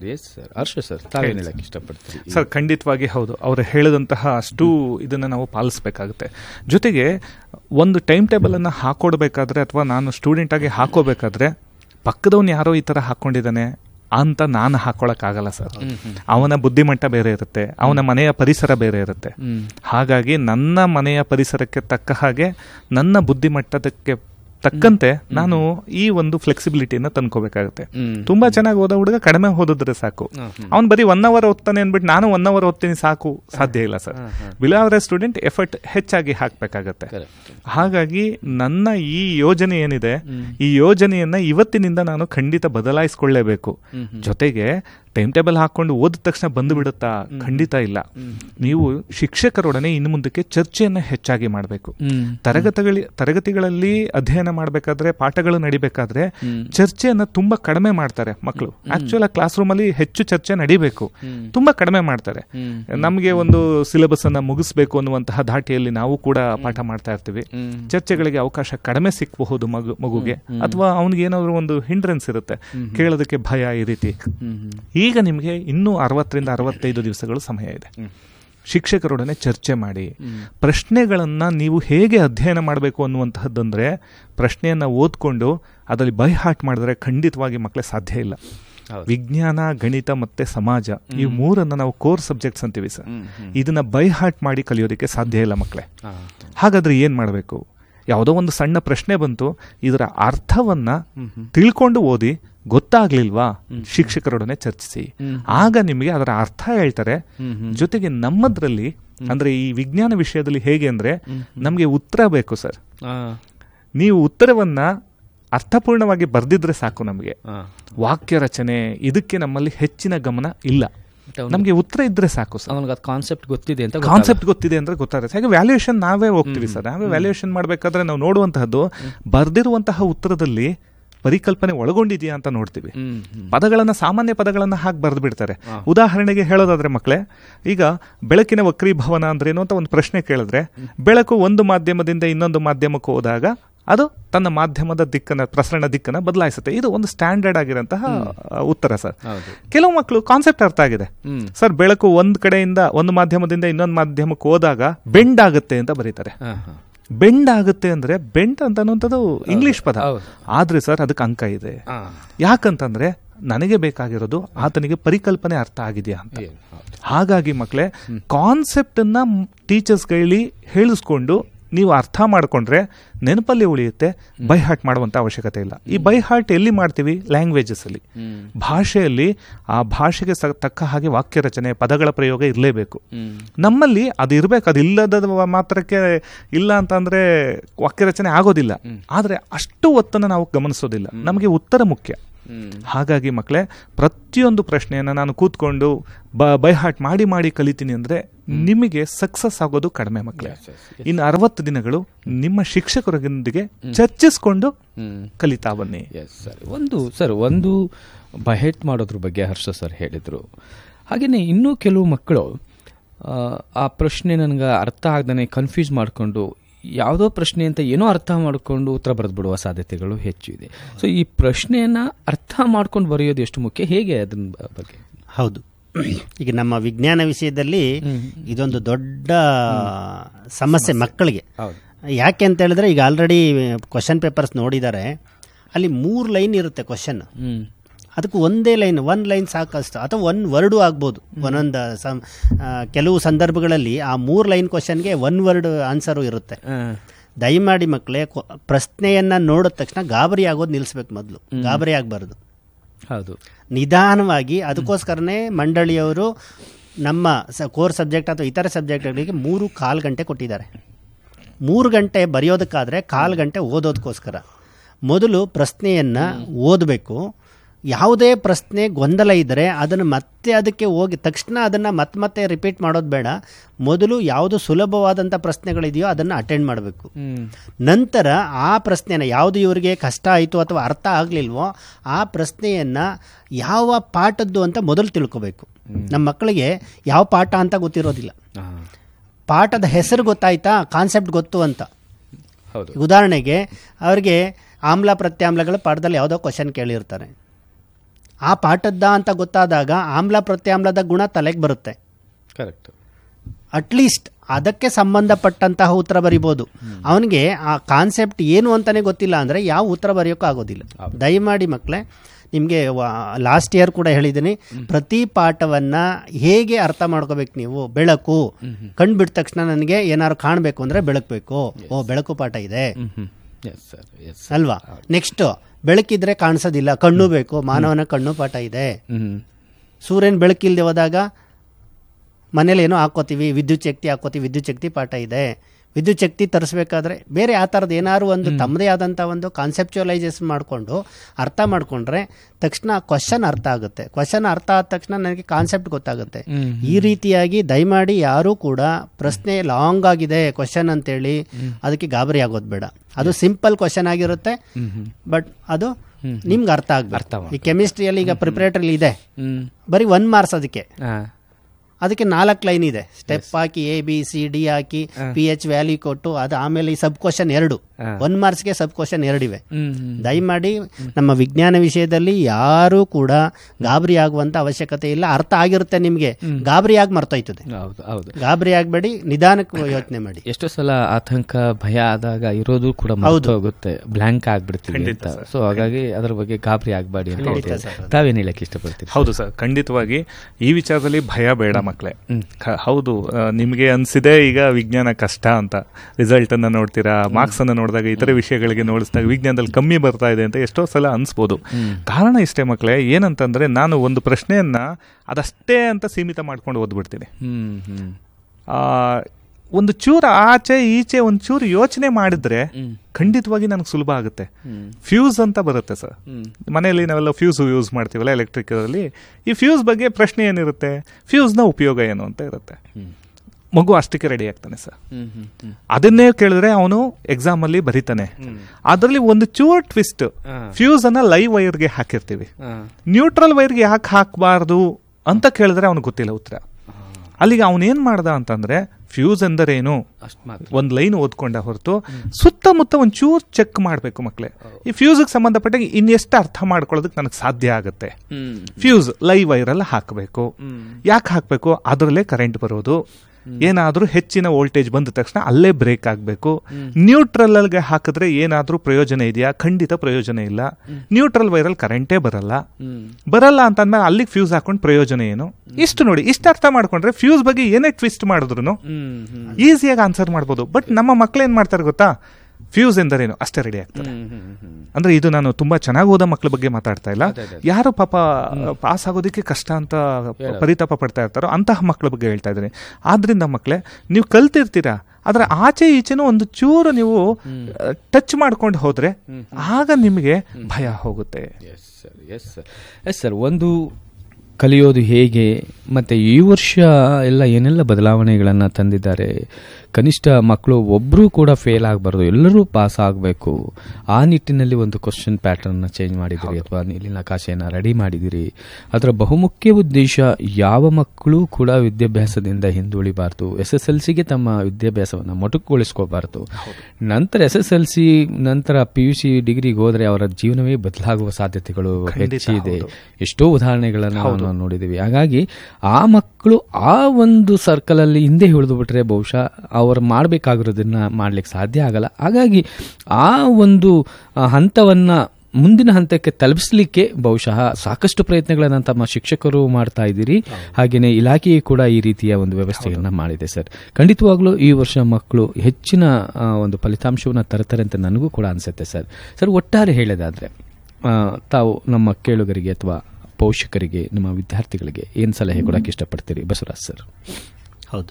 ಸರ್, ಖಂಡಿತವಾಗಿ ಹೌದು, ಅವರು ಹೇಳಿದಂತಹ ಅಷ್ಟು ಇದನ್ನ ನಾವು ಪಾಲಿಸಬೇಕಾಗುತ್ತೆ. ಜೊತೆಗೆ ಒಂದು ಟೈಮ್ ಟೇಬಲ್ ಅನ್ನ ಹಾಕೊಡ್ಬೇಕಾದ್ರೆ ಅಥವಾ ನಾನು ಸ್ಟೂಡೆಂಟ್ ಆಗಿ ಹಾಕೋಬೇಕಾದ್ರೆ ಪಕ್ಕದವನು ಯಾರೋ ಈ ತರ ಹಾಕೊಂಡಿದ್ದಾನೆ ಅಂತ ನಾನು ಹಾಕೊಳಕ್ಕಾಗಲ್ಲ ಸರ್. ಅವನ ಬುದ್ಧಿಮಟ್ಟ ಬೇರೆ ಇರುತ್ತೆ, ಅವನ ಮನೆಯ ಪರಿಸರ ಬೇರೆ ಇರುತ್ತೆ. ಹಾಗಾಗಿ ನನ್ನ ಮನೆಯ ಪರಿಸರಕ್ಕೆ ತಕ್ಕ ಹಾಗೆ ನನ್ನ ಬುದ್ಧಿಮಟ್ಟದಕ್ಕೆ ತಕ್ಕಂತೆ ನಾನು ಈ ಒಂದು ಫ್ಲೆಕ್ಸಿಬಿಲಿಟಿನ ತಂದ್ಕೋಬೇಕಾಗುತ್ತೆ. ತುಂಬಾ ಚೆನ್ನಾಗಿ ಓದೋ ಹುಡುಗ ಕಡಿಮೆ ಓದಿದ್ರೆ ಸಾಕು, ಅವ್ನು ಬರೀ ಒನ್ ಅವರ್ ಓದ್ತಾನೆ ಅಂದ್ಬಿಟ್ಟು ನಾನು ಒನ್ ಅವರ್ ಓದ್ತೀನಿ ಸಾಕು, ಸಾಧ್ಯ ಇಲ್ಲ sir. Below average student effort ಹೆಚ್ಚಾಗಿ ಹಾಕ್ಬೇಕಾಗತ್ತೆ. ಹಾಗಾಗಿ ನನ್ನ ಈ ಯೋಜನೆ ಏನಿದೆ, ಈ ಯೋಜನೆಯನ್ನ ಇವತ್ತಿನಿಂದ ನಾನು ಖಂಡಿತ ಬದಲಾಯಿಸ್ಕೊಳ್ಳೇಬೇಕು. ಜೊತೆಗೆ ಟೈಮ್ ಟೇಬಲ್ ಹಾಕೊಂಡು ಓದಿದ ತಕ್ಷಣ ಬಂದು ಬಿಡುತ್ತಾ? ಖಂಡಿತ ಇಲ್ಲ. ನೀವು ಶಿಕ್ಷಕರೊಡನೆ ಇನ್ನು ಮುಂದಕ್ಕೆ ಚರ್ಚೆಯನ್ನ ಹೆಚ್ಚಾಗಿ ಮಾಡಬೇಕು. ತರಗತಿಗಳ ತರಗತಿಗಳಲ್ಲಿ ಅಧ್ಯಯನ ಮಾಡಬೇಕಾದ್ರೆ, ಪಾಠಗಳು ನಡಿಬೇಕಾದ್ರೆ ಚರ್ಚೆಯನ್ನ ತುಂಬಾ ಕಡಿಮೆ ಮಾಡ್ತಾರೆ ಮಕ್ಕಳು. ಆಕ್ಚುಲ್ ಕ್ಲಾಸ್ ರೂಮ್ ಅಲ್ಲಿ ಹೆಚ್ಚು ಚರ್ಚೆ ನಡಿಬೇಕು, ತುಂಬಾ ಕಡಿಮೆ ಮಾಡ್ತಾರೆ. ನಮಗೆ ಒಂದು ಸಿಲೆಬಸ್ ಅನ್ನ ಮುಗಿಸ್ಬೇಕು ಅನ್ನುವಂತಹ ಧಾಟಿಯಲ್ಲಿ ನಾವು ಕೂಡ ಪಾಠ ಮಾಡ್ತಾ ಇರ್ತೀವಿ. ಚರ್ಚೆಗಳಿಗೆ ಅವಕಾಶ ಕಡಿಮೆ ಸಿಕ್ಕಬಹುದು ಮಗು ಮಗುಗೆ ಅಥವಾ ಅವನಿಗೆ ಏನಾದ್ರು ಒಂದು ಹಿಂಡ್ರೆನ್ಸ್ ಇರುತ್ತೆ, ಕೇಳೋದಕ್ಕೆ ಭಯ, ಈ ರೀತಿ. ಈಗ ನಿಮಗೆ ಇನ್ನೂ ಅರವತ್ತರಿಂದ ಅರವತ್ತೈದು ದಿವಸಗಳು ಸಮಯ ಇದೆ. ಶಿಕ್ಷಕರೊಡನೆ ಚರ್ಚೆ ಮಾಡಿ, ಪ್ರಶ್ನೆಗಳನ್ನ ನೀವು ಹೇಗೆ ಅಧ್ಯಯನ ಮಾಡಬೇಕು ಅನ್ನುವಂತಹದ್ದಂದ್ರೆ, ಪ್ರಶ್ನೆಯನ್ನ ಓದ್ಕೊಂಡು ಅದರಲ್ಲಿ ಬೈ ಹಾರ್ಟ್ ಮಾಡಿದ್ರೆ ಖಂಡಿತವಾಗಿ ಮಕ್ಕಳೇ ಸಾಧ್ಯ ಇಲ್ಲ. ವಿಜ್ಞಾನ, ಗಣಿತ ಮತ್ತೆ ಸಮಾಜ, ಈ ಮೂರನ್ನ ನಾವು ಕೋರ್ ಸಬ್ಜೆಕ್ಟ್ಸ್ ಅಂತೀವಿ ಸರ್. ಇದನ್ನ ಬೈ ಹಾರ್ಟ್ ಮಾಡಿ ಕಲಿಯೋದಕ್ಕೆ ಸಾಧ್ಯ ಇಲ್ಲ ಮಕ್ಕಳೇ. ಹಾಗಾದ್ರೆ ಏನ್ ಮಾಡಬೇಕು? ಯಾವುದೋ ಒಂದು ಸಣ್ಣ ಪ್ರಶ್ನೆ ಬಂತು, ಇದರ ಅರ್ಥವನ್ನ ತಿಳ್ಕೊಂಡು ಓದಿ. ಗೊತ್ತಾಗ್ಲಿಲ್ವಾ? ಶಿಕ್ಷಕರೊಡನೆ ಚರ್ಚಿಸಿ, ಆಗ ನಿಮಗೆ ಅದರ ಅರ್ಥ ಹೇಳ್ತಾರೆ. ಜೊತೆಗೆ ನಮ್ಮದ್ರಲ್ಲಿ ಅಂದ್ರೆ ಈ ವಿಜ್ಞಾನ ವಿಷಯದಲ್ಲಿ ಹೇಗೆ ಅಂದ್ರೆ, ನಮ್ಗೆ ಉತ್ತರ ಬೇಕು ಸರ್. ನೀವು ಉತ್ತರವನ್ನ ಅರ್ಥಪೂರ್ಣವಾಗಿ ಬರ್ದಿದ್ರೆ ಸಾಕು. ನಮಗೆ ವಾಕ್ಯ ರಚನೆ ಇದಕ್ಕೆ ನಮ್ಮಲ್ಲಿ ಹೆಚ್ಚಿನ ಗಮನ ಇಲ್ಲ. ನಮ್ಗೆ ಉತ್ತರ ಇದ್ರೆ ಸಾಕು ಸರ್. ಅವನಿಗೆ ಕಾನ್ಸೆಪ್ಟ್ ಗೊತ್ತಿದೆ ಅಂತ ಕಾನ್ಸೆಪ್ಟ್ ಗೊತ್ತಿದೆ ಅಂದ್ರೆ ಗೊತ್ತಾಗುತ್ತೆ. ಹಾಗೆ ವ್ಯಾಲ್ಯೂಯೇಷನ್ ನಾವೇ ಹೋಗ್ತೀವಿ ಸರ್. ನಾವೇ ವ್ಯಾಲ್ಯೂಯೇಷನ್ ಮಾಡ್ಬೇಕಾದ್ರೆ ನಾವು ನೋಡುವಂತಹದ್ದು ಬರ್ದಿರುವಂತಹ ಉತ್ತರದಲ್ಲಿ ಪರಿಕಲ್ಪನೆ ಒಳಗೊಂಡಿದೆಯಾ ಅಂತ ನೋಡ್ತೀವಿ. ಪದಗಳನ್ನ, ಸಾಮಾನ್ಯ ಪದಗಳನ್ನ ಹಾಕಿ ಬರೆದು ಬಿಡ್ತಾರೆ. ಉದಾಹರಣೆಗೆ ಹೇಳೋದಾದ್ರೆ ಮಕ್ಕಳೇ, ಈಗ ಬೆಳಕಿನ ವಕ್ರೀಭವನ ಅಂದ್ರೇನು ಅಂತ ಒಂದು ಪ್ರಶ್ನೆ ಕೇಳಿದ್ರೆ, ಬೆಳಕು ಒಂದು ಮಾಧ್ಯಮದಿಂದ ಇನ್ನೊಂದು ಮಾಧ್ಯಮಕ್ಕೆ ಹೋದಾಗ ಅದು ತನ್ನ ಮಾಧ್ಯಮದ ದಿಕ್ಕನ್ನ, ಪ್ರಸರಣ ದಿಕ್ಕನ್ನ ಬದಲಾಯಿಸುತ್ತೆ. ಇದು ಒಂದು ಸ್ಟ್ಯಾಂಡರ್ಡ್ ಆಗಿರಂತಹ ಉತ್ತರ ಸರ್. ಕೆಲವು ಮಕ್ಕಳು ಕಾನ್ಸೆಪ್ಟ್ ಅರ್ಥ ಆಗಿದೆ ಸರ್, ಬೆಳಕು ಒಂದ್ ಕಡೆಯಿಂದ ಒಂದು ಮಾಧ್ಯಮದಿಂದ ಇನ್ನೊಂದು ಮಾಧ್ಯಮಕ್ಕೆ ಹೋದಾಗ ಬೆಂಡ್ ಆಗುತ್ತೆ ಅಂತ ಬರೀತಾರೆ. ಬೆಂಡ್ ಆಗುತ್ತೆ ಅಂದ್ರೆ, ಬೆಂಡ್ ಅಂತ ಅನ್ನುವಂಥದ್ದು ಇಂಗ್ಲಿಷ್ ಪದ, ಆದ್ರೆ ಸರ್ ಅದಕ್ಕೆ ಅಂಕ ಇದೆ. ಯಾಕಂತಂದ್ರೆ ನನಗೆ ಬೇಕಾಗಿರೋದು ಆತನಿಗೆ ಪರಿಕಲ್ಪನೆ ಅರ್ಥ ಆಗಿದೆಯಾ ಅಂತ. ಹಾಗಾಗಿ ಮಕ್ಕಳೇ, ಕಾನ್ಸೆಪ್ಟ್ ಅನ್ನ ಟೀಚರ್ಸ್ ಕೈಲಿ ಹೇಳಿಸ್ಕೊಂಡು ನೀವು ಅರ್ಥ ಮಾಡ್ಕೊಂಡ್ರೆ ನೆನಪಲ್ಲಿ ಉಳಿಯುತ್ತೆ. ಬೈ ಹಾರ್ಟ್ ಮಾಡುವಂತ ಅವಶ್ಯಕತೆ ಇಲ್ಲ. ಈ ಬೈ ಹಾರ್ಟ್ ಎಲ್ಲಿ ಮಾಡ್ತೀವಿ? ಲ್ಯಾಂಗ್ವೇಜಸ್ ಅಲ್ಲಿ, ಭಾಷೆಯಲ್ಲಿ. ಆ ಭಾಷೆಗೆ ತಕ್ಕ ಹಾಗೆ ವಾಕ್ಯ ರಚನೆ, ಪದಗಳ ಪ್ರಯೋಗ ಇರಲೇಬೇಕು. ನಮ್ಮಲ್ಲಿ ಅದು ಇರಬೇಕು. ಅದು ಇಲ್ಲದ ಮಾತ್ರಕ್ಕೆ ಇಲ್ಲ ಅಂತಂದ್ರೆ ವಾಕ್ಯ ರಚನೆ ಆಗೋದಿಲ್ಲ. ಆದ್ರೆ ಅಷ್ಟು ಒತ್ತನ್ನು ನಾವು ಗಮನಿಸೋದಿಲ್ಲ. ನಮಗೆ ಉತ್ತರ ಮುಖ್ಯ. ಹಾಗಾಗಿ ಮಕ್ಕಳೇ, ಪ್ರತಿಯೊಂದು ಪ್ರಶ್ನೆಯನ್ನ ನಾನು ಕೂತ್ಕೊಂಡು ಬೈ ಹಾರ್ಟ್ ಮಾಡಿ ಮಾಡಿ ಕಲಿತೀನಿ ಅಂದ್ರೆ ನಿಮಗೆ ಸಕ್ಸಸ್ ಆಗೋದು ಕಡಿಮೆ ಮಕ್ಕಳೇ. ಇನ್ನು ಅರವತ್ತು ದಿನಗಳು ನಿಮ್ಮ ಶಿಕ್ಷಕರೊಂದಿಗೆ ಚರ್ಚಿಸಿಕೊಂಡು ಕಲಿತಾ ಬನ್ನಿ. ಒಂದು ಸರ್ ಒಂದು ಬೈ ಹಾರ್ಟ್ ಮಾಡೋದ್ರ ಬಗ್ಗೆ ಹರ್ಷ ಸರ್ ಹೇಳಿದ್ರು. ಹಾಗೇನೆ ಇನ್ನೂ ಕೆಲವು ಮಕ್ಕಳು ಆ ಪ್ರಶ್ನೆ ನನಗೆ ಅರ್ಥ ಆಗದೇ ಕನ್ಫ್ಯೂಸ್ ಮಾಡಿಕೊಂಡು ಯಾವುದೋ ಪ್ರಶ್ನೆ ಅಂತ ಏನೋ ಅರ್ಥ ಮಾಡಿಕೊಂಡು ಉತ್ತರ ಬರೆದು ಬಿಡುವ ಸಾಧ್ಯತೆಗಳು ಹೆಚ್ಚು ಇದೆ. ಸೊ ಈ ಪ್ರಶ್ನೆಯನ್ನ ಅರ್ಥ ಮಾಡ್ಕೊಂಡು ಬರೆಯೋದು ಎಷ್ಟು ಮುಖ್ಯ, ಹೇಗೆ ಅದನ್ನ ಬಗ್ಗೆ? ಹೌದು, ಈಗ ನಮ್ಮ ವಿಜ್ಞಾನ ವಿಷಯದಲ್ಲಿ ಇದೊಂದು ದೊಡ್ಡ ಸಮಸ್ಯೆ ಮಕ್ಕಳಿಗೆ. ಯಾಕೆ ಅಂತ ಹೇಳಿದ್ರೆ, ಈಗ ಆಲ್ರೆಡಿ ಕ್ವಶನ್ ಪೇಪರ್ಸ್ ನೋಡಿದ್ದಾರೆ, ಅಲ್ಲಿ ಮೂರು ಲೈನ್ ಇರುತ್ತೆ ಕ್ವಶನ್. ಅದಕ್ಕೆ ಒಂದೇ ಲೈನ್, ಒನ್ ಲೈನ್ ಸಾಕಷ್ಟು, ಅಥವಾ ಒನ್ ವರ್ಡು ಆಗ್ಬೋದು. ಒಂದೊಂದು ಕೆಲವು ಸಂದರ್ಭಗಳಲ್ಲಿ ಆ ಮೂರು ಲೈನ್ ಕ್ವಶನ್ಗೆ ಒನ್ ವರ್ಡ್ ಆನ್ಸರು ಇರುತ್ತೆ. ದಯಮಾಡಿ ಮಕ್ಕಳೇ, ಪ್ರಶ್ನೆಯನ್ನ ನೋಡಿದ ತಕ್ಷಣ ಗಾಬರಿ ಆಗೋದು ನಿಲ್ಲಿಸ್ಬೇಕು. ಮೊದಲು ಗಾಬರಿ ಆಗಬಾರ್ದು. ಹೌದು, ನಿಧಾನವಾಗಿ. ಅದಕ್ಕೋಸ್ಕರನೇ ಮಂಡಳಿಯವರು ನಮ್ಮ ಕೋರ್ ಸಬ್ಜೆಕ್ಟ್ ಅಥವಾ ಇತರ ಸಬ್ಜೆಕ್ಟ್ಗಳಿಗೆ ಮೂರು ಕಾಲು ಗಂಟೆ ಕೊಟ್ಟಿದ್ದಾರೆ. ಮೂರು ಗಂಟೆ ಬರೆಯೋದಕ್ಕಾದರೆ ಕಾಲು ಗಂಟೆ ಓದೋದಕ್ಕೋಸ್ಕರ. ಮೊದಲು ಪ್ರಶ್ನೆಯನ್ನು ಓದಬೇಕು. ಯಾವುದೇ ಪ್ರಶ್ನೆ ಗೊಂದಲ ಇದ್ದರೆ ಅದನ್ನು ಮತ್ತೆ ಅದಕ್ಕೆ ಹೋಗಿ ತಕ್ಷಣ ಅದನ್ನು ಮತ್ತೆ ಮತ್ತೆ ರಿಪೀಟ್ ಮಾಡೋದು ಬೇಡ. ಮೊದಲು ಯಾವುದು ಸುಲಭವಾದಂಥ ಪ್ರಶ್ನೆಗಳಿದೆಯೋ ಅದನ್ನು ಅಟೆಂಡ್ ಮಾಡಬೇಕು. ನಂತರ ಆ ಪ್ರಶ್ನೆನ ಯಾವುದು ಇವರಿಗೆ ಕಷ್ಟ ಆಯಿತು ಅಥವಾ ಅರ್ಥ ಆಗಲಿಲ್ವೋ ಆ ಪ್ರಶ್ನೆಯನ್ನು ಯಾವ ಪಾಠದ್ದು ಅಂತ ಮೊದಲು ತಿಳ್ಕೋಬೇಕು. ನಮ್ಮ ಮಕ್ಕಳಿಗೆ ಯಾವ ಪಾಠ ಅಂತ ಗೊತ್ತಿರೋದಿಲ್ಲ. ಪಾಠದ ಹೆಸರು ಗೊತ್ತಾಯ್ತಾ, ಕಾನ್ಸೆಪ್ಟ್ ಗೊತ್ತು ಅಂತ. ಉದಾಹರಣೆಗೆ ಅವರಿಗೆ ಆಮ್ಲ ಪ್ರತ್ಯಾಮ್ಲಗಳ ಪಾಠದಲ್ಲಿ ಯಾವುದೋ ಕ್ವಶನ್ ಕೇಳಿರ್ತಾರೆ. ಆ ಪಾಠದ್ದ ಅಂತ ಗೊತ್ತಾದಾಗ ಆಮ್ಲ ಪ್ರತ್ಯಾಮ್ಲದ ಗುಣ ತಲೆಗೆ ಬರುತ್ತೆ. ಕರೆಕ್ಟ್. ಅಟ್ಲೀಸ್ಟ್ ಅದಕ್ಕೆ ಸಂಬಂಧಪಟ್ಟಂತಹ ಉತ್ತರ ಬರಿಬೋದು. ಅವನಿಗೆ ಆ ಕಾನ್ಸೆಪ್ಟ್ ಏನು ಅಂತಾನೆ ಗೊತ್ತಿಲ್ಲ ಅಂದರೆ ಯಾವ ಉತ್ತರ ಬರೆಯೋಕ್ಕೂ ಆಗೋದಿಲ್ಲ. ದಯಮಾಡಿ ಮಕ್ಕಳೇ, ನಿಮಗೆ ಲಾಸ್ಟ್ ಇಯರ್ ಕೂಡ ಹೇಳಿದ್ದೀನಿ, ಪ್ರತಿ ಪಾಠವನ್ನು ಹೇಗೆ ಅರ್ಥ ಮಾಡ್ಕೋಬೇಕು ನೀವು. ಬೆಳಕು ಕಂಡುಬಿಟ್ಟ ತಕ್ಷಣ ನನಗೆ ಏನಾದ್ರು ಕಾಣಬೇಕು ಅಂದರೆ ಬೆಳಕಬೇಕು. ಓ, ಬೆಳಕು ಪಾಠ ಇದೆ ಅಲ್ವಾ. ನೆಕ್ಸ್ಟ್, ಬೆಳಕಿದ್ರೆ ಕಾಣಿಸೋದಿಲ್ಲ, ಕಣ್ಣು ಬೇಕು, ಮಾನವನ ಕಣ್ಣು ಪಾಠ ಇದೆ. ಸೂರ್ಯನ ಬೆಳಕಿಲ್ದೆ ಹೋದಾಗ ಮನೇಲಿ ಏನೋ ಹಾಕೋತೀವಿ, ವಿದ್ಯುತ್ ಶಕ್ತಿ ಹಾಕೋತೀವಿ, ವಿದ್ಯುತ್ ಶಕ್ತಿ ಪಾಠ ಇದೆ. ವಿದ್ಯುತ್ ಶಕ್ತಿ ತರಿಸ್ಬೇಕಾದ್ರೆ ಬೇರೆ ಆ ಥರದ್ದು ಏನಾದ್ರು ಒಂದು ತಮ್ಮದೇ ಆದಂಥ ಒಂದು ಕಾನ್ಸೆಪ್ಚುವಲೈಸೇಷನ್ ಮಾಡಿಕೊಂಡು ಅರ್ಥ ಮಾಡಿಕೊಂಡ್ರೆ ತಕ್ಷಣ ಕ್ವಶನ್ ಅರ್ಥ ಆಗುತ್ತೆ. ಕ್ವಶನ್ ಅರ್ಥ ಆದ ತಕ್ಷಣ ನನಗೆ ಕಾನ್ಸೆಪ್ಟ್ ಗೊತ್ತಾಗುತ್ತೆ. ಈ ರೀತಿಯಾಗಿ ದಯಮಾಡಿ ಯಾರೂ ಕೂಡ ಪ್ರಶ್ನೆ ಲಾಂಗ್ ಆಗಿದೆ ಕ್ವಶನ್ ಅಂತೇಳಿ ಅದಕ್ಕೆ ಗಾಬರಿ ಆಗೋದು ಬೇಡ. ಅದು ಸಿಂಪಲ್ ಕ್ವಶನ್ ಆಗಿರುತ್ತೆ, ಬಟ್ ಅದು ನಿಮ್ಗೆ ಅರ್ಥ ಆಗ್ಬೇಕು. ಈ ಕೆಮಿಸ್ಟ್ರಿಯಲ್ಲಿ ಈಗ ಪ್ರಿಪರೇಟರಿ ಇದೆ, ಬರೀ ಒನ್ ಮಾರ್ಕ್ಸ್ ಅದಕ್ಕೆ. ಅದಕ್ಕೆ ನಾಲ್ಕು ಲೈನ್ ಇದೆ. Step hockey A B C D hockey P H value ಕೊಟ್ಟು ಅದು ಆಮೇಲೆ ಈ ಸಬ್ ಕ್ವಶನ್ ಎರಡು, ಒನ್ ಮಾರ್ಕ್ಸ್ಗೆ ಸಬ್ ಕ್ವಶನ್ ಎರಡಿವೆ. ದಯಮಾಡಿ ನಮ್ಮ ವಿಜ್ಞಾನ ವಿಷಯದಲ್ಲಿ ಯಾರೂ ಕೂಡ ಗಾಬರಿ ಆಗುವಂತ ಅವಶ್ಯಕತೆ ಇಲ್ಲ. ಅರ್ಥ ಆಗಿರುತ್ತೆ ನಿಮ್ಗೆ, ಗಾಬರಿ ಆಗಿ ಮರ್ತೋಯ್ತದೆ. ಗಾಬರಿ ಆಗಬೇಡಿ, ನಿಧಾನಕ್ಕೆ ಯೋಚನೆ ಮಾಡಿ. ಎಷ್ಟೋ ಸಲ ಆತಂಕ ಭಯ ಆದಾಗ ಇರೋದು ಕೂಡ ಹೋಗುತ್ತೆ, ಬ್ಲಾಂಕ್ ಆಗ್ಬಿಡ್ತೀವಿ ಅಂತ. ಸೊ ಹಾಗಾಗಿ ಅದರ ಬಗ್ಗೆ ಗಾಬರಿ ಆಗಬೇಡಿ ಅಂತ ಹೇಳ್ತೀವಿ. ತಾವೇನು ಹೇಳಕ್ಕೆ ಇಷ್ಟಪಡ್ತೀವಿ? ಹೌದು ಸರ್, ಖಂಡಿತವಾಗಿ ಈ ವಿಚಾರದಲ್ಲಿ ಭಯ ಬೇಡ ಮಕ್ಕಳೇ. ಹೌದು, ನಿಮಗೆ ಅನ್ಸಿದೆ ಈಗ ವಿಜ್ಞಾನ ಕಷ್ಟ ಅಂತ, ರಿಸಲ್ಟ್ ಅನ್ನ ನೋಡ್ತೀರಾ, ಮಾರ್ಕ್ಸ್ ಅನ್ನ ನೋಡಿದಾಗ ಇತರೆ ವಿಷಯಗಳಿಗೆ ನೋಡಿಸಿದಾಗ ವಿಜ್ಞಾನದಲ್ಲಿ ಕಮ್ಮಿ ಬರ್ತಾ ಇದೆ ಅಂತ ಎಷ್ಟೋ ಸಲ ಅನ್ಸ್ಬೋದು. ಕಾರಣ ಇಷ್ಟೇ ಮಕ್ಕಳೇ, ಏನಂತಂದ್ರೆ ನಾನು ಒಂದು ಪ್ರಶ್ನೆಯನ್ನ ಅದಷ್ಟೇ ಅಂತ ಸೀಮಿತ ಮಾಡ್ಕೊಂಡು ಓದ್ಬಿಡ್ತೀನಿ. ಆ ಒಂದು ಚೂರು ಆಚೆ ಈಚೆ ಒಂದು ಚೂರು ಯೋಚನೆ ಮಾಡಿದ್ರೆ ಖಂಡಿತವಾಗಿ ನನಗೆ ಸುಲಭ ಆಗುತ್ತೆ. ಫ್ಯೂಸ್ ಅಂತ ಬರುತ್ತೆ ಸರ್, ಮನೆಯಲ್ಲಿ ನಾವೆಲ್ಲ ಫ್ಯೂಸ್ ಯೂಸ್ ಮಾಡ್ತೀವಲ್ಲ ಎಲೆಕ್ಟ್ರಿಕಲ್ಲಿ. ಈ ಫ್ಯೂಸ್ ಬಗ್ಗೆ ಪ್ರಶ್ನೆ ಏನಿರುತ್ತೆ, ಫ್ಯೂಸ್ನ ಉಪಯೋಗ ಏನು ಅಂತ ಇರುತ್ತೆ. ಮಗು ಅಷ್ಟಕ್ಕೆ ರೆಡಿ ಆಗ್ತಾನೆ ಸರ್. ಅದನ್ನೇ ಕೇಳಿದ್ರೆ ಅವನು ಎಕ್ಸಾಮ್ ಅಲ್ಲಿ ಬರೀತಾನೆ. ಅದರಲ್ಲಿ ಒಂದು ಚೂರ್ ಟ್ವಿಸ್ಟ್, ಫ್ಯೂಸ್ ಅನ್ನ ಲೈವ್ ವೈರ್ಗೆ ಹಾಕಿರ್ತೀವಿ, ನ್ಯೂಟ್ರಲ್ ವೈರ್ಗೆ ಯಾಕೆ ಹಾಕಬಾರ್ದು ಅಂತ ಕೇಳಿದ್ರೆ ಅವನಿಗೆ ಗೊತ್ತಿಲ್ಲ ಉತ್ತರ. ಅಲ್ಲಿಗೆ ಅವನೇನ್ ಮಾಡ್ದ ಅಂತಂದ್ರೆ ಫ್ಯೂಸ್ ಎಂದರೇನು ಒಂದ್ ಲೈನ್ ಓದ್ಕೊಂಡ ಹೊರತು ಸುತ್ತಮುತ್ತ ಒಂದ್ ಚೂರ್ ಚೆಕ್ ಮಾಡ್ಬೇಕು ಮಕ್ಳೇ. ಈ ಫ್ಯೂಸ್ಗೆ ಸಂಬಂಧಪಟ್ಟ ಇನ್ನೆಷ್ಟು ಅರ್ಥ ಮಾಡ್ಕೊಳ್ಳೋದಕ್ಕೆ ನನಗೆ ಸಾಧ್ಯ ಆಗುತ್ತೆ. ಫ್ಯೂಸ್ ಲೈವ್ ವೈರ್ ಎಲ್ಲ ಹಾಕಬೇಕು. ಯಾಕೆ ಹಾಕಬೇಕು? ಅದರಲ್ಲೇ ಕರೆಂಟ್ ಬರೋದು. ಏನಾದ್ರೂ ಹೆಚ್ಚಿನ ವೋಲ್ಟೇಜ್ ಬಂದ ತಕ್ಷಣ ಅಲ್ಲೇ ಬ್ರೇಕ್ ಆಗಬೇಕು. ನ್ಯೂಟ್ರಲ್ ಗೆ ಹಾಕಿದ್ರೆ ಏನಾದ್ರೂ ಪ್ರಯೋಜನ ಇದೆಯಾ? ಖಂಡಿತ ಪ್ರಯೋಜನ ಇಲ್ಲ. ನ್ಯೂಟ್ರಲ್ ವೈರಲ್ಲಿ ಕರೆಂಟೇ ಬರಲ್ಲ. ಬರಲ್ಲ ಅಂತಂದ್ಮೇಲೆ ಅಲ್ಲಿಗೆ ಫ್ಯೂಸ್ ಹಾಕೊಂಡು ಪ್ರಯೋಜನ ಏನು? ಇಷ್ಟು ನೋಡಿ, ಇಷ್ಟು ಅರ್ಥ ಮಾಡ್ಕೊಂಡ್ರೆ ಫ್ಯೂಸ್ ಬಗ್ಗೆ ಏನೇ ಟ್ವಿಸ್ಟ್ ಮಾಡಿದ್ರು ಈಸಿಯಾಗಿ ಆನ್ಸರ್ ಮಾಡ್ಬೋದು. ಬಟ್ ನಮ್ಮ ಮಕ್ಳು ಏನ್ ಮಾಡ್ತಾರೆ ಗೊತ್ತಾ? ಫ್ಯೂಸ್ ಎಂದರೇನು ಅಷ್ಟೇ ರೆಡಿ ಆಗ್ತಾರೆ. ಅಂದ್ರೆ ಇದು ನಾನು ತುಂಬಾ ಚೆನ್ನಾಗಿ ಓದೋ ಮಕ್ಳ ಬಗ್ಗೆ ಮಾತಾಡ್ತಾ ಇಲ್ಲ. ಯಾರು ಪಾಪ ಪಾಸ್ ಆಗೋದಕ್ಕೆ ಕಷ್ಟ ಅಂತ ಪರಿತಾಪ ಪಡ್ತಾ ಇರ್ತಾರೋ ಅಂತಹ ಮಕ್ಳ ಬಗ್ಗೆ ಹೇಳ್ತಾ ಇದ್ದೀನಿ. ಆದ್ರಿಂದ ಮಕ್ಳೇ, ನೀವು ಕಲ್ತಿರ್ತೀರಾ, ಆದ್ರೆ ಆಚೆ ಈಚೆನೂ ಒಂದು ಚೂರು ನೀವು ಟಚ್ ಮಾಡ್ಕೊಂಡು ಹೋದ್ರೆ ಆಗ ನಿಮಗೆ ಭಯ ಹೋಗುತ್ತೆ. Yes sir, yes sir, yes sir. ಒಂದು ಕಲಿಯೋದು ಹೇಗೆ, ಮತ್ತು ಈ ವರ್ಷ ಎಲ್ಲ ಏನೆಲ್ಲ ಬದಲಾವಣೆಗಳನ್ನು ತಂದಿದ್ದಾರೆ. ಕನಿಷ್ಠ ಮಕ್ಕಳು ಒಬ್ಬರೂ ಕೂಡ ಫೇಲ್ ಆಗಬಾರ್ದು, ಎಲ್ಲರೂ ಪಾಸ್ ಆಗಬೇಕು. ಆ ನಿಟ್ಟಿನಲ್ಲಿ ಒಂದು ಕ್ವಶನ್ ಪ್ಯಾಟರ್ನ್ನ ಚೇಂಜ್ ಮಾಡಿದಿರಿ ಅಥವಾ ನೀಲಿನಕಾಶೆಯನ್ನು ರೆಡಿ ಮಾಡಿದಿರಿ. ಅದರ ಬಹುಮುಖ್ಯ ಉದ್ದೇಶ ಯಾವ ಮಕ್ಕಳು ಕೂಡ ವಿದ್ಯಾಭ್ಯಾಸದಿಂದ ಹಿಂದುಳಿಬಾರ್ದು, ಎಸ್ ಎಸ್ ಎಲ್ ಸಿಗೆ ತಮ್ಮ ವಿದ್ಯಾಭ್ಯಾಸವನ್ನು ಮೊಟಕುಗೊಳಿಸ್ಕೋಬಾರ್ದು. ನಂತರ ಎಸ್ ಎಸ್ ಎಲ್ ಸಿ ನಂತರ ಪಿ ಯು ಸಿ ಡಿಗ್ರಿಗೆ ಹೋದರೆ ಅವರ ಜೀವನವೇ ಬದಲಾಗುವ ಸಾಧ್ಯತೆಗಳು ಹೆಚ್ಚಿದೆ. ಎಷ್ಟೋ ಉದಾಹರಣೆಗಳನ್ನು ನಾವು ನೋಡಿದ್ದೀವಿ. ಹಾಗಾಗಿ ಆ ಮಕ್ಕಳು ಆ ಒಂದು ಸರ್ಕಲ್ ಅಲ್ಲಿ ಹಿಂದೆ ಹಿಡಿದು ಬಿಟ್ರೆ ಬಹುಶಃ ಅವರು ಮಾಡಬೇಕಾಗಿರೋದನ್ನ ಮಾಡ್ಲಿಕ್ಕೆ ಸಾಧ್ಯ ಆಗಲ್ಲ. ಹಾಗಾಗಿ ಆ ಒಂದು ಹಂತವನ್ನ ಮುಂದಿನ ಹಂತಕ್ಕೆ ತಲುಪಿಸಲಿಕ್ಕೆ ಬಹುಶಃ ಸಾಕಷ್ಟು ಪ್ರಯತ್ನಗಳನ್ನು ತಮ್ಮ ಶಿಕ್ಷಕರು ಮಾಡ್ತಾ ಇದ್ದೀರಿ. ಹಾಗೆಯೇ ಇಲಾಖೆಯು ಕೂಡ ಈ ರೀತಿಯ ಒಂದು ವ್ಯವಸ್ಥೆಯನ್ನು ಮಾಡಿದೆ ಸರ್. ಖಂಡಿತವಾಗ್ಲೂ ಈ ವರ್ಷ ಮಕ್ಕಳು ಹೆಚ್ಚಿನ ಒಂದು ಫಲಿತಾಂಶವನ್ನು ತರ್ತಾರೆ ಅಂತ ನನಗೂ ಕೂಡ ಅನಿಸುತ್ತೆ ಸರ್. ಸರ್, ಒಟ್ಟಾರೆ ಹೇಳೋದಾದ್ರೆ ತಾವು ನಮ್ಮ ಕೇಳುಗರಿಗೆ ಅಥವಾ ಪೋಷಕರಿಗೆ, ನಮ್ಮ ವಿದ್ಯಾರ್ಥಿಗಳಿಗೆ ಏನು ಸಲಹೆ ಕೊಡೋಕ್ಕೆ ಇಷ್ಟಪಡ್ತೀರಿ ಬಸವರಾಜ್ ಸರ್? ಹೌದು,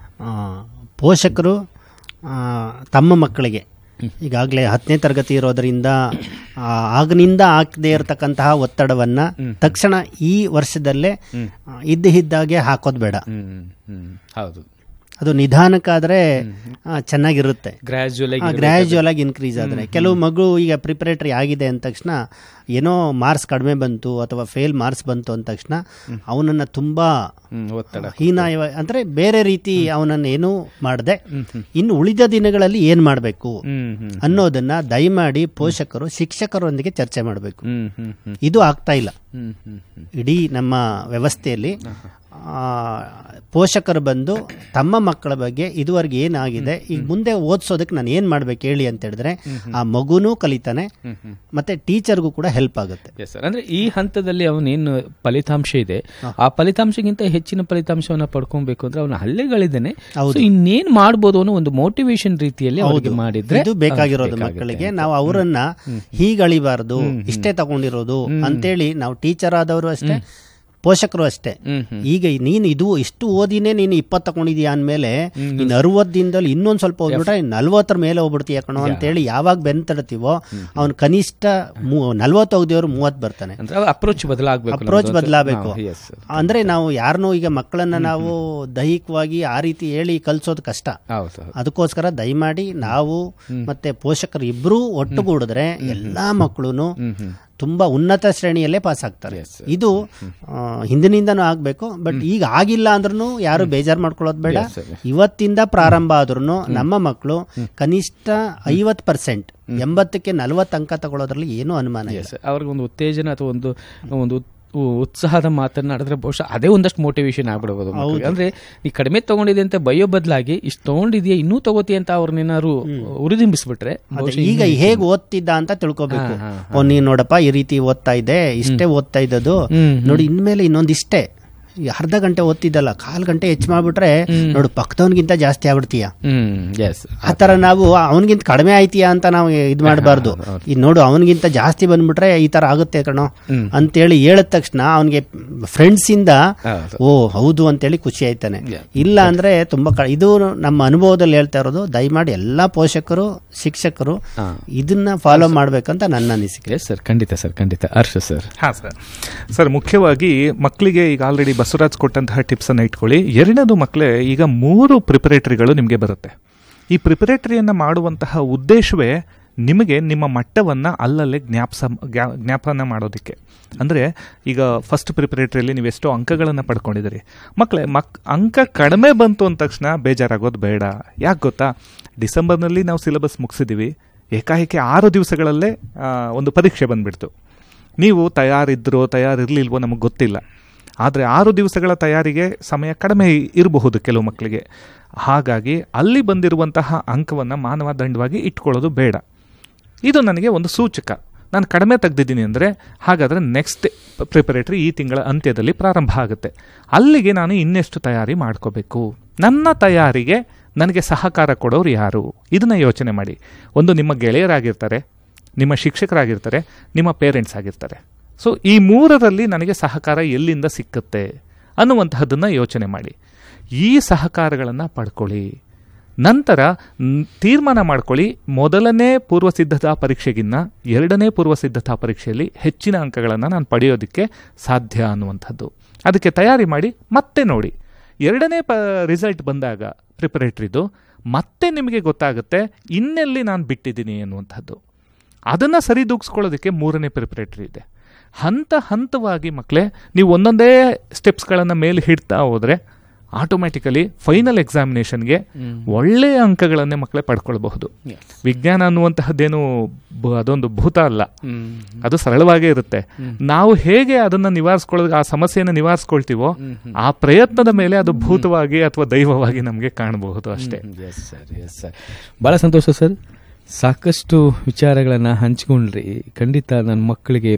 ಪೋಷಕರು ತಮ್ಮ ಮಕ್ಕಳಿಗೆ ಈಗಾಗಲೇ ಹತ್ತನೇ ತರಗತಿ ಇರೋದರಿಂದ ಆಗನಿಂದ ಹಾಕದೇ ಇರತಕ್ಕಂತಹ ಒತ್ತಡವನ್ನು ತಕ್ಷಣ ಈ ವರ್ಷದಲ್ಲೇ ಇದ್ದ ಇದ್ದಾಗೆ ಹಾಕೋದು ಬೇಡ. ಹೌದು, ಅದು ನಿಧಾನಕ್ಕಾದ್ರೆ ಚೆನ್ನಾಗಿರುತ್ತೆ. ಗ್ರಾಜುವಲ್ ಗ್ರಾಜುವಲ್ ಆಗಿ ಇನ್ಕ್ರೀಸ್ ಆದರೆ ಕೆಲವು ಮಗು ಈಗ ಪ್ರಿಪರೇಟರಿ ಆಗಿದೆ ಅಂದ ತಕ್ಷಣ ಏನೋ ಮಾರ್ಕ್ಸ್ ಕಡಿಮೆ ಬಂತು ಅಥವಾ ಫೇಲ್ ಮಾರ್ಕ್ಸ್ ಬಂತು ಅಂದ ತಕ್ಷಣ ಅವನನ್ನು ತುಂಬಾ ಹೀನಾಯ ಅಂದರೆ ಬೇರೆ ರೀತಿ ಅವನನ್ನು ಏನೂ ಮಾಡದೆ ಇನ್ನು ಉಳಿದ ದಿನಗಳಲ್ಲಿ ಏನ್ ಮಾಡಬೇಕು ಅನ್ನೋದನ್ನ ದಯಮಾಡಿ ಪೋಷಕರು ಶಿಕ್ಷಕರೊಂದಿಗೆ ಚರ್ಚೆ ಮಾಡಬೇಕು. ಇದು ಆಗ್ತಾ ಇಲ್ಲ ಇಡೀ ನಮ್ಮ ವ್ಯವಸ್ಥೆಯಲ್ಲಿ. ಪೋಷಕರು ಬಂದು ತಮ್ಮ ಮಕ್ಕಳ ಬಗ್ಗೆ ಇದುವರೆಗೆ ಏನಾಗಿದೆ, ಈಗ ಮುಂದೆ ಓದಿಸೋದಕ್ಕೆ ನಾನು ಏನ್ ಮಾಡ್ಬೇಕು ಹೇಳಿ ಅಂತ ಹೇಳಿದ್ರೆ ಆ ಮಗುನೂ ಕಲಿತಾನೆ, ಮತ್ತೆ ಟೀಚರ್ಗೂ ಕೂಡ ಹೆಲ್ಪ್ ಆಗುತ್ತೆ. ಅಂದ್ರೆ ಈ ಹಂತದಲ್ಲಿ ಅವನೇನು ಫಲಿತಾಂಶ ಇದೆ ಆ ಫಲಿತಾಂಶಕ್ಕಿಂತ ಹೆಚ್ಚಿನ ಫಲಿತಾಂಶವನ್ನ ಪಡ್ಕೊಬೇಕು ಅಂದ್ರೆ ಅವನ ಹಳ್ಳಿಗಳಿದ್ದೇನೆ ಇನ್ನೇನ್ ಮಾಡ್ಬೋದು ಅನ್ನೋ ಒಂದು ಮೋಟಿವೇಶನ್ ರೀತಿಯಲ್ಲಿ ಅವ್ರಿಗೆ ಮಾಡಿದ್ರೆ ಇದು ಬೇಕಾಗಿರೋದು ಮಕ್ಕಳಿಗೆ. ನಾವು ಅವರನ್ನ ಹೀಗಳಿಬಾರದು, ಇಷ್ಟೇ ತಗೊಂಡಿರೋದು ಅಂತೇಳಿ ನಾವು ಟೀಚರ್ ಆದವರು ಅಷ್ಟೇ, ಪೋಷಕರು ಅಷ್ಟೇ. ಈಗ ನೀನು ಇದು ಇಷ್ಟು ಓದಿನೇ ನೀನು ಇಪ್ಪತ್ತು ತಗೊಂಡಿದ್ಯಾ ಅಂದಮೇಲೆ ನೀನು ಅರವತ್ತು ದಿನದಲ್ಲಿ ಇನ್ನೊಂದು ಸ್ವಲ್ಪ ಓದ್ಬಿಟ್ರೆ ನಲ್ವತ್ತರ ಮೇಲೆ ಹೋಗ್ಬಿಡ್ತೀಯ ಕಣೋ ಅಂತೇಳಿ ಯಾವಾಗ ಬೆನ್ತಡ್ತೀವೋ ಅವ್ನು ಕನಿಷ್ಠ ನಲ್ವತ್ತು ಹೋಗ್ದೇವ್ರು ಮೂವತ್ತು ಬರ್ತಾನೆ. ಅಪ್ರೋಚ್ ಬದಲಾಗಬೇಕು, ಅಪ್ರೋಚ್ ಬದಲಾಗಬೇಕು. ಅಂದ್ರೆ ನಾವು ಯಾರನ್ನೂ ಈಗ ಮಕ್ಕಳನ್ನ ನಾವು ದೈಹಿಕವಾಗಿ ಆ ರೀತಿ ಹೇಳಿ ಕಲ್ಸೋದು ಕಷ್ಟ. ಅದಕ್ಕೋಸ್ಕರ ದಯಮಾಡಿ ನಾವು ಮತ್ತೆ ಪೋಷಕರು ಇಬ್ರು ಒಟ್ಟುಗೂಡಿದ್ರೆ ಎಲ್ಲಾ ಮಕ್ಕಳು ತುಂಬಾ ಉನ್ನತ ಶ್ರೇಣಿಯಲ್ಲೇ ಪಾಸ್ ಆಗ್ತಾರೆ. ಇದು ಹಿಂದಿನಿಂದನೂ ಆಗ್ಬೇಕು. ಬಟ್ ಈಗ ಆಗಿಲ್ಲ ಅಂದ್ರೂ ಯಾರು ಬೇಜಾರು ಮಾಡ್ಕೊಳ್ಳೋದು ಬೇಡ. ಇವತ್ತಿಂದ ಪ್ರಾರಂಭ ಆದ್ರೂ ನಮ್ಮ ಮಕ್ಕಳು ಕನಿಷ್ಠ ಐವತ್ತು ಪರ್ಸೆಂಟ್ ಎಂಬತ್ತಕ್ಕೆ ನಲ್ವತ್ತು ಅಂಕ ತಗೊಳ್ಳೋದ್ರಲ್ಲಿ ಏನೂ ಅನುಮಾನ ಇಲ್ಲ. ಅವ್ರಿಗೊಂದು ಉತ್ತೇಜನ ಅಥವಾ ಒಂದು ಒಂದು ಉತ್ಸಾಹದ ಮಾತನಾಡಿದ್ರೆ ಬಹುಶಃ ಅದೇ ಒಂದಷ್ಟು ಮೋಟಿವೇಶನ್ ಆಗ್ಬಿಡಬಹುದು. ಅಂದ್ರೆ ನೀ ಕಡಿಮೆ ತಗೊಂಡಿದೆ ಅಂತ ಬಯ್ಯೋ ಬದಲಾಗಿ ಇಷ್ಟು ತಗೊಂಡಿದ್ಯಾ ಇನ್ನೂ ತಗೋತಿ ಅಂತ ಅವ್ರನ್ನೇನಾದ್ರು ಉರಿದಿಂಬಿಸ್ಬಿಟ್ರೆ ಈಗ ಹೇಗೆ ಓದ್ತಿದ್ದ ಅಂತ ತಿಳ್ಕೊಬೇಕು. ಓ ನೀನ್ ನೋಡಪ್ಪ ಈ ರೀತಿ ಓದ್ತಾ ಇದ್ದೆ, ಇಷ್ಟೇ ಓದ್ತಾ ಇದ್ದದು ನೋಡಿ, ಇನ್ಮೇಲೆ ಇನ್ನೊಂದಿಷ್ಟೇ ಅರ್ಧ ಗಂಟೆ ಓದ್ತಿದ್ದಲ್ಲ ಕಾಲ್ ಗಂಟೆ ಹೆಚ್ಚು ಮಾಡ್ಬಿಟ್ರೆ ನೋಡು ಪಕ್ಕದವನ್ಗಿಂತ ಜಾಸ್ತಿ ಆಗ್ಬಿಡ್ತೀಯ. ಆತರ ನಾವು ಅವನಿಗಿಂತ ಕಡಿಮೆ ಆಯ್ತೀಯಾ ಅಂತ ನಾವು ಇದ್ ಮಾಡಬಾರ್ದು. ಈ ನೋಡು ಅವನಿಗಿಂತ ಜಾಸ್ತಿ ಬಂದ್ಬಿಟ್ರೆ ಈ ತರ ಆಗುತ್ತೆ ಕಣೋ ಅಂತೇಳಿ ಹೇಳಿದ ತಕ್ಷಣ ಅವನಿಗೆ ಫ್ರೆಂಡ್ಸ್ ಇಂದ ಓ ಹೌದು ಅಂತೇಳಿ ಖುಷಿ ಆಯ್ತಾನೆ. ಇಲ್ಲ ಅಂದ್ರೆ ತುಂಬಾ ಇದು ನಮ್ಮ ಅನುಭವದಲ್ಲಿ ಹೇಳ್ತಾ ಇರೋದು. ದಯಮಾಡಿ ಎಲ್ಲಾ ಪೋಷಕರು ಶಿಕ್ಷಕರು ಇದನ್ನ ಫಾಲೋ ಮಾಡ್ಬೇಕಂತ ನನ್ನ ಅನಿಸಿಕೆ ಸರ್. ಖಂಡಿತ ಸರ್, ಖಂಡಿತ. ಹರ್ಷ ಸರ್? ಹಾ ಸರ್. ಸರ್, ಮುಖ್ಯವಾಗಿ ಮಕ್ಕಳಿಗೆ ಈಗ ಆಲ್ರೆಡಿ ಬಸವರಾಜ್ ಕೊಟ್ಟಂತಹ ಟಿಪ್ಸ್ ಅನ್ನು ಇಟ್ಕೊಳ್ಳಿ. ಎರಡನೇದು ಮಕ್ಕಳೇ, ಈಗ ಮೂರು ಪ್ರಿಪರೇಟರಿಗಳು ನಿಮಗೆ ಬರುತ್ತೆ. ಈ ಪ್ರಿಪರೇಟರಿಯನ್ನು ಮಾಡುವಂತಹ ಉದ್ದೇಶವೇ ನಿಮಗೆ ನಿಮ್ಮ ಮಟ್ಟವನ್ನು ಅಲ್ಲಲ್ಲೇ ಜ್ಞಾಪಸ ಜ್ಞಾಪನ ಮಾಡೋದಕ್ಕೆ. ಅಂದರೆ ಈಗ ಫಸ್ಟ್ ಪ್ರಿಪರೇಟರಿಯಲ್ಲಿ ನೀವು ಎಷ್ಟೋ ಅಂಕಗಳನ್ನು ಪಡ್ಕೊಂಡಿದ್ದೀರಿ. ಮಕ್ಕಳೇ, ಮಕ್ ಅಂಕ ಕಡಿಮೆ ಬಂತು ಅಂದ ತಕ್ಷಣ ಬೇಜಾರಾಗೋದು ಬೇಡ. ಯಾಕೆ ಗೊತ್ತಾ, ಡಿಸೆಂಬರ್ನಲ್ಲಿ ನಾವು ಸಿಲೆಬಸ್ ಮುಗಿಸಿದ್ದೀವಿ, ಏಕಾಏಕಿ ಆರು ದಿವಸಗಳಲ್ಲೇ ಒಂದು ಪರೀಕ್ಷೆ ಬಂದುಬಿಡ್ತು. ನೀವು ತಯಾರಿದ್ರೋ ತಯಾರಿರಲಿಲ್ವೋ ನಮಗೆ ಗೊತ್ತಿಲ್ಲ. ಆದರೆ ಆರು ದಿವಸಗಳ ತಯಾರಿಗೆ ಸಮಯ ಕಡಿಮೆ ಇರಬಹುದು ಕೆಲವು ಮಕ್ಕಳಿಗೆ. ಹಾಗಾಗಿ ಅಲ್ಲಿ ಬಂದಿರುವಂತಹ ಅಂಕವನ್ನು ಮಾನದಂಡವಾಗಿ ಇಟ್ಕೊಳ್ಳೋದು ಬೇಡ. ಇದು ನನಗೆ ಒಂದು ಸೂಚಕ. ನಾನು ಕಡಿಮೆ ತೆಗೆದಿದ್ದೀನಿ ಅಂದರೆ ಹಾಗಾದರೆ ನೆಕ್ಸ್ಟ್ ಪ್ರಿಪರೇಟರಿ ಈ ತಿಂಗಳ ಅಂತ್ಯದಲ್ಲಿ ಪ್ರಾರಂಭ ಆಗುತ್ತೆ. ಅಲ್ಲಿಗೆ ನಾನು ಇನ್ನೆಷ್ಟು ತಯಾರಿ ಮಾಡ್ಕೋಬೇಕು, ನನ್ನ ತಯಾರಿಗೆ ನನಗೆ ಸಹಕಾರ ಕೊಡೋರು ಯಾರು, ಇದನ್ನು ಯೋಚನೆ ಮಾಡಿ. ಒಂದು ನಿಮ್ಮ ಗೆಳೆಯರಾಗಿರ್ತಾರೆ, ನಿಮ್ಮ ಶಿಕ್ಷಕರಾಗಿರ್ತಾರೆ, ನಿಮ್ಮ ಪೇರೆಂಟ್ಸ್ ಆಗಿರ್ತಾರೆ. ಸೊ ಈ ಮೂರರಲ್ಲಿ ನನಗೆ ಸಹಕಾರ ಎಲ್ಲಿಂದ ಸಿಕ್ಕುತ್ತೆ ಅನ್ನುವಂತಹದ್ದನ್ನು ಯೋಚನೆ ಮಾಡಿ. ಈ ಸಹಕಾರಗಳನ್ನು ಪಡ್ಕೊಳ್ಳಿ. ನಂತರ ತೀರ್ಮಾನ ಮಾಡ್ಕೊಳ್ಳಿ, ಮೊದಲನೇ ಪೂರ್ವ ಸಿದ್ಧತಾ ಪರೀಕ್ಷೆಗಿನ್ನ ಎರಡನೇ ಪೂರ್ವ ಸಿದ್ಧತಾ ಪರೀಕ್ಷೆಯಲ್ಲಿ ಹೆಚ್ಚಿನ ಅಂಕಗಳನ್ನು ನಾನು ಪಡೆಯೋದಕ್ಕೆ ಸಾಧ್ಯ ಅನ್ನುವಂಥದ್ದು. ಅದಕ್ಕೆ ತಯಾರಿ ಮಾಡಿ ಮತ್ತೆ ನೋಡಿ. ಎರಡನೇ ಪ ರಿಸಲ್ಟ್ ಬಂದಾಗ ಪ್ರಿಪರೇಟ್ರಿದು ಮತ್ತೆ ನಿಮಗೆ ಗೊತ್ತಾಗುತ್ತೆ ಇನ್ನೆಲ್ಲಿ ನಾನು ಬಿಟ್ಟಿದ್ದೀನಿ ಅನ್ನುವಂಥದ್ದು. ಅದನ್ನು ಸರಿದೂಗಿಸ್ಕೊಳ್ಳೋದಕ್ಕೆ ಮೂರನೇ ಪ್ರಿಪರೇಟ್ರಿ ಇದೆ. ಹಂತ ಹಂತವಾಗಿ ಮಕ್ಕಳೇ ನೀವು ಒಂದೊಂದೇ ಸ್ಟೆಪ್ಸ್ಗಳನ್ನು ಮೇಲೆ ಹಿಡ್ತಾ ಹೋದರೆ ಆಟೋಮ್ಯಾಟಿಕಲಿ ಫೈನಲ್ ಎಕ್ಸಾಮಿನೇಷನ್ಗೆ ಒಳ್ಳೆಯ ಅಂಕಗಳನ್ನೇ ಮಕ್ಕಳೇ ಪಡ್ಕೊಳ್ಬಹುದು. ವಿಜ್ಞಾನ ಅನ್ನುವಂತಹದ್ದೇನು ಅದೊಂದು ಭೂತ ಅಲ್ಲ, ಅದು ಸರಳವಾಗೇ ಇರುತ್ತೆ. ನಾವು ಹೇಗೆ ಅದನ್ನು ನಿವಾರಿಸ್ಕೊಳ್ಳೋದು, ಆ ಸಮಸ್ಯೆಯನ್ನು ನಿವಾರಿಸ್ಕೊಳ್ತೀವೋ ಆ ಪ್ರಯತ್ನದ ಮೇಲೆ ಅದು ಭೂತವಾಗಿ ಅಥವಾ ದೈವವಾಗಿ ನಮಗೆ ಕಾಣಬಹುದು ಅಷ್ಟೇ. ಎಸ್ ಸರ್, ಎಸ್ ಸರ್, ಭಾಳ ಸಂತೋಷ ಸರ್. ಸಾಕಷ್ಟು ವಿಚಾರಗಳನ್ನು ಹಂಚ್ಕೊಂಡ್ರಿ. ಖಂಡಿತ ನನ್ನ ಮಕ್ಕಳಿಗೆ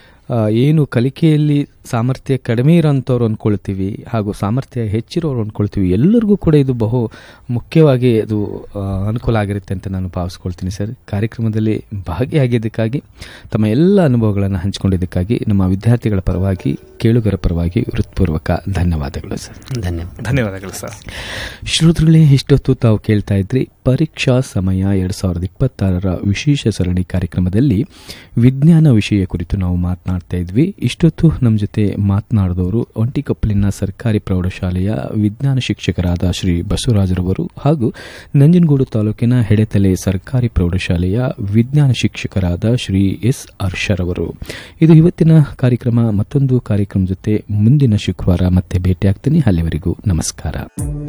ಏನು ಕಲಿಕೆಯಲ್ಲಿ ಸಾಮರ್ಥ್ಯ ಕಡಿಮೆ ಇರೋಂಥವ್ರು ಅಂದ್ಕೊಳ್ತೀವಿ ಹಾಗೂ ಸಾಮರ್ಥ್ಯ ಹೆಚ್ಚಿರೋರು ಅಂದ್ಕೊಳ್ತೀವಿ, ಎಲ್ಲರಿಗೂ ಕೂಡ ಇದು ಬಹು ಮುಖ್ಯವಾಗಿ ಅದು ಅನುಕೂಲ ಆಗಿರುತ್ತೆ ಅಂತ ನಾನು ಭಾವಿಸ್ಕೊಳ್ತೀನಿ ಸರ್. ಕಾರ್ಯಕ್ರಮದಲ್ಲಿ ಭಾಗಿಯಾಗಿದ್ದಕ್ಕಾಗಿ, ತಮ್ಮ ಎಲ್ಲ ಅನುಭವಗಳನ್ನು ಹಂಚಿಕೊಂಡಿದ್ದಕ್ಕಾಗಿ ನಮ್ಮ ವಿದ್ಯಾರ್ಥಿಗಳ ಪರವಾಗಿ, ಕೇಳುಗರ ಪರವಾಗಿ ಹೃತ್ಪೂರ್ವಕ ಧನ್ಯವಾದಗಳು ಸರ್. ಧನ್ಯವಾದ ಧನ್ಯವಾದಗಳು ಸರ್. ಶ್ರೋತೃಗಳೇ, ಇಷ್ಟೊತ್ತು ತಾವು ಕೇಳ್ತಾ ಇದ್ರಿ ಪರೀಕ್ಷಾ ಸಮಯ ಎರಡು ಸಾವಿರದ ಇಪ್ಪತ್ತಾರರ ವಿಶೇಷ ಸರಣಿ ಕಾರ್ಯಕ್ರಮದಲ್ಲಿ ವಿಜ್ಞಾನ ವಿಷಯ ಕುರಿತು ನಾವು ಮಾತನಾಡ್ತಾ ಇದ್ವಿ. ಇಷ್ಟೊತ್ತು ನಮ್ಮ ಜೊತೆ ಮಾತನಾಡಿದವರು ಒಂಟಿಕೊಪ್ಪಲಿನ ಸರ್ಕಾರಿ ಪ್ರೌಢಶಾಲೆಯ ವಿಜ್ಞಾನ ಶಿಕ್ಷಕರಾದ ಶ್ರೀ ಬಸವರಾಜರವರು ಹಾಗೂ ನಂಜನಗೂಡು ತಾಲೂಕಿನ ಹೆಡೆತಲೆ ಸರ್ಕಾರಿ ಪ್ರೌಢಶಾಲೆಯ ವಿಜ್ಞಾನ ಶಿಕ್ಷಕರಾದ ಶ್ರೀ ಎಸ್ ಹರ್ಷರವರು. ಇದು ಇವತ್ತಿನ ಕಾರ್ಯಕ್ರಮ. ಮತ್ತೊಂದು ಕಾರ್ಯಕ್ರಮ ಜೊತೆ ಮುಂದಿನ ಶುಕ್ರವಾರ ಮತ್ತೆ ಭೇಟಿಯಾಗ್ತೀನಿ. ಅಲ್ಲಿವರೆಗೂ ನಮಸ್ಕಾರ.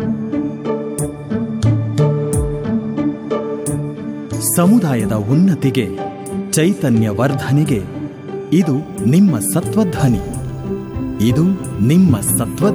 ಸಮುದಾಯದ ಉನ್ನತಿಗೆ, ಚೈತನ್ಯ ವರ್ಧನೆಗೆ ಇದು ನಿಮ್ಮ ಸತ್ವಧ್ವನಿ. ಇದು ನಿಮ್ಮ ಸತ್ವಧ್ವನಿ.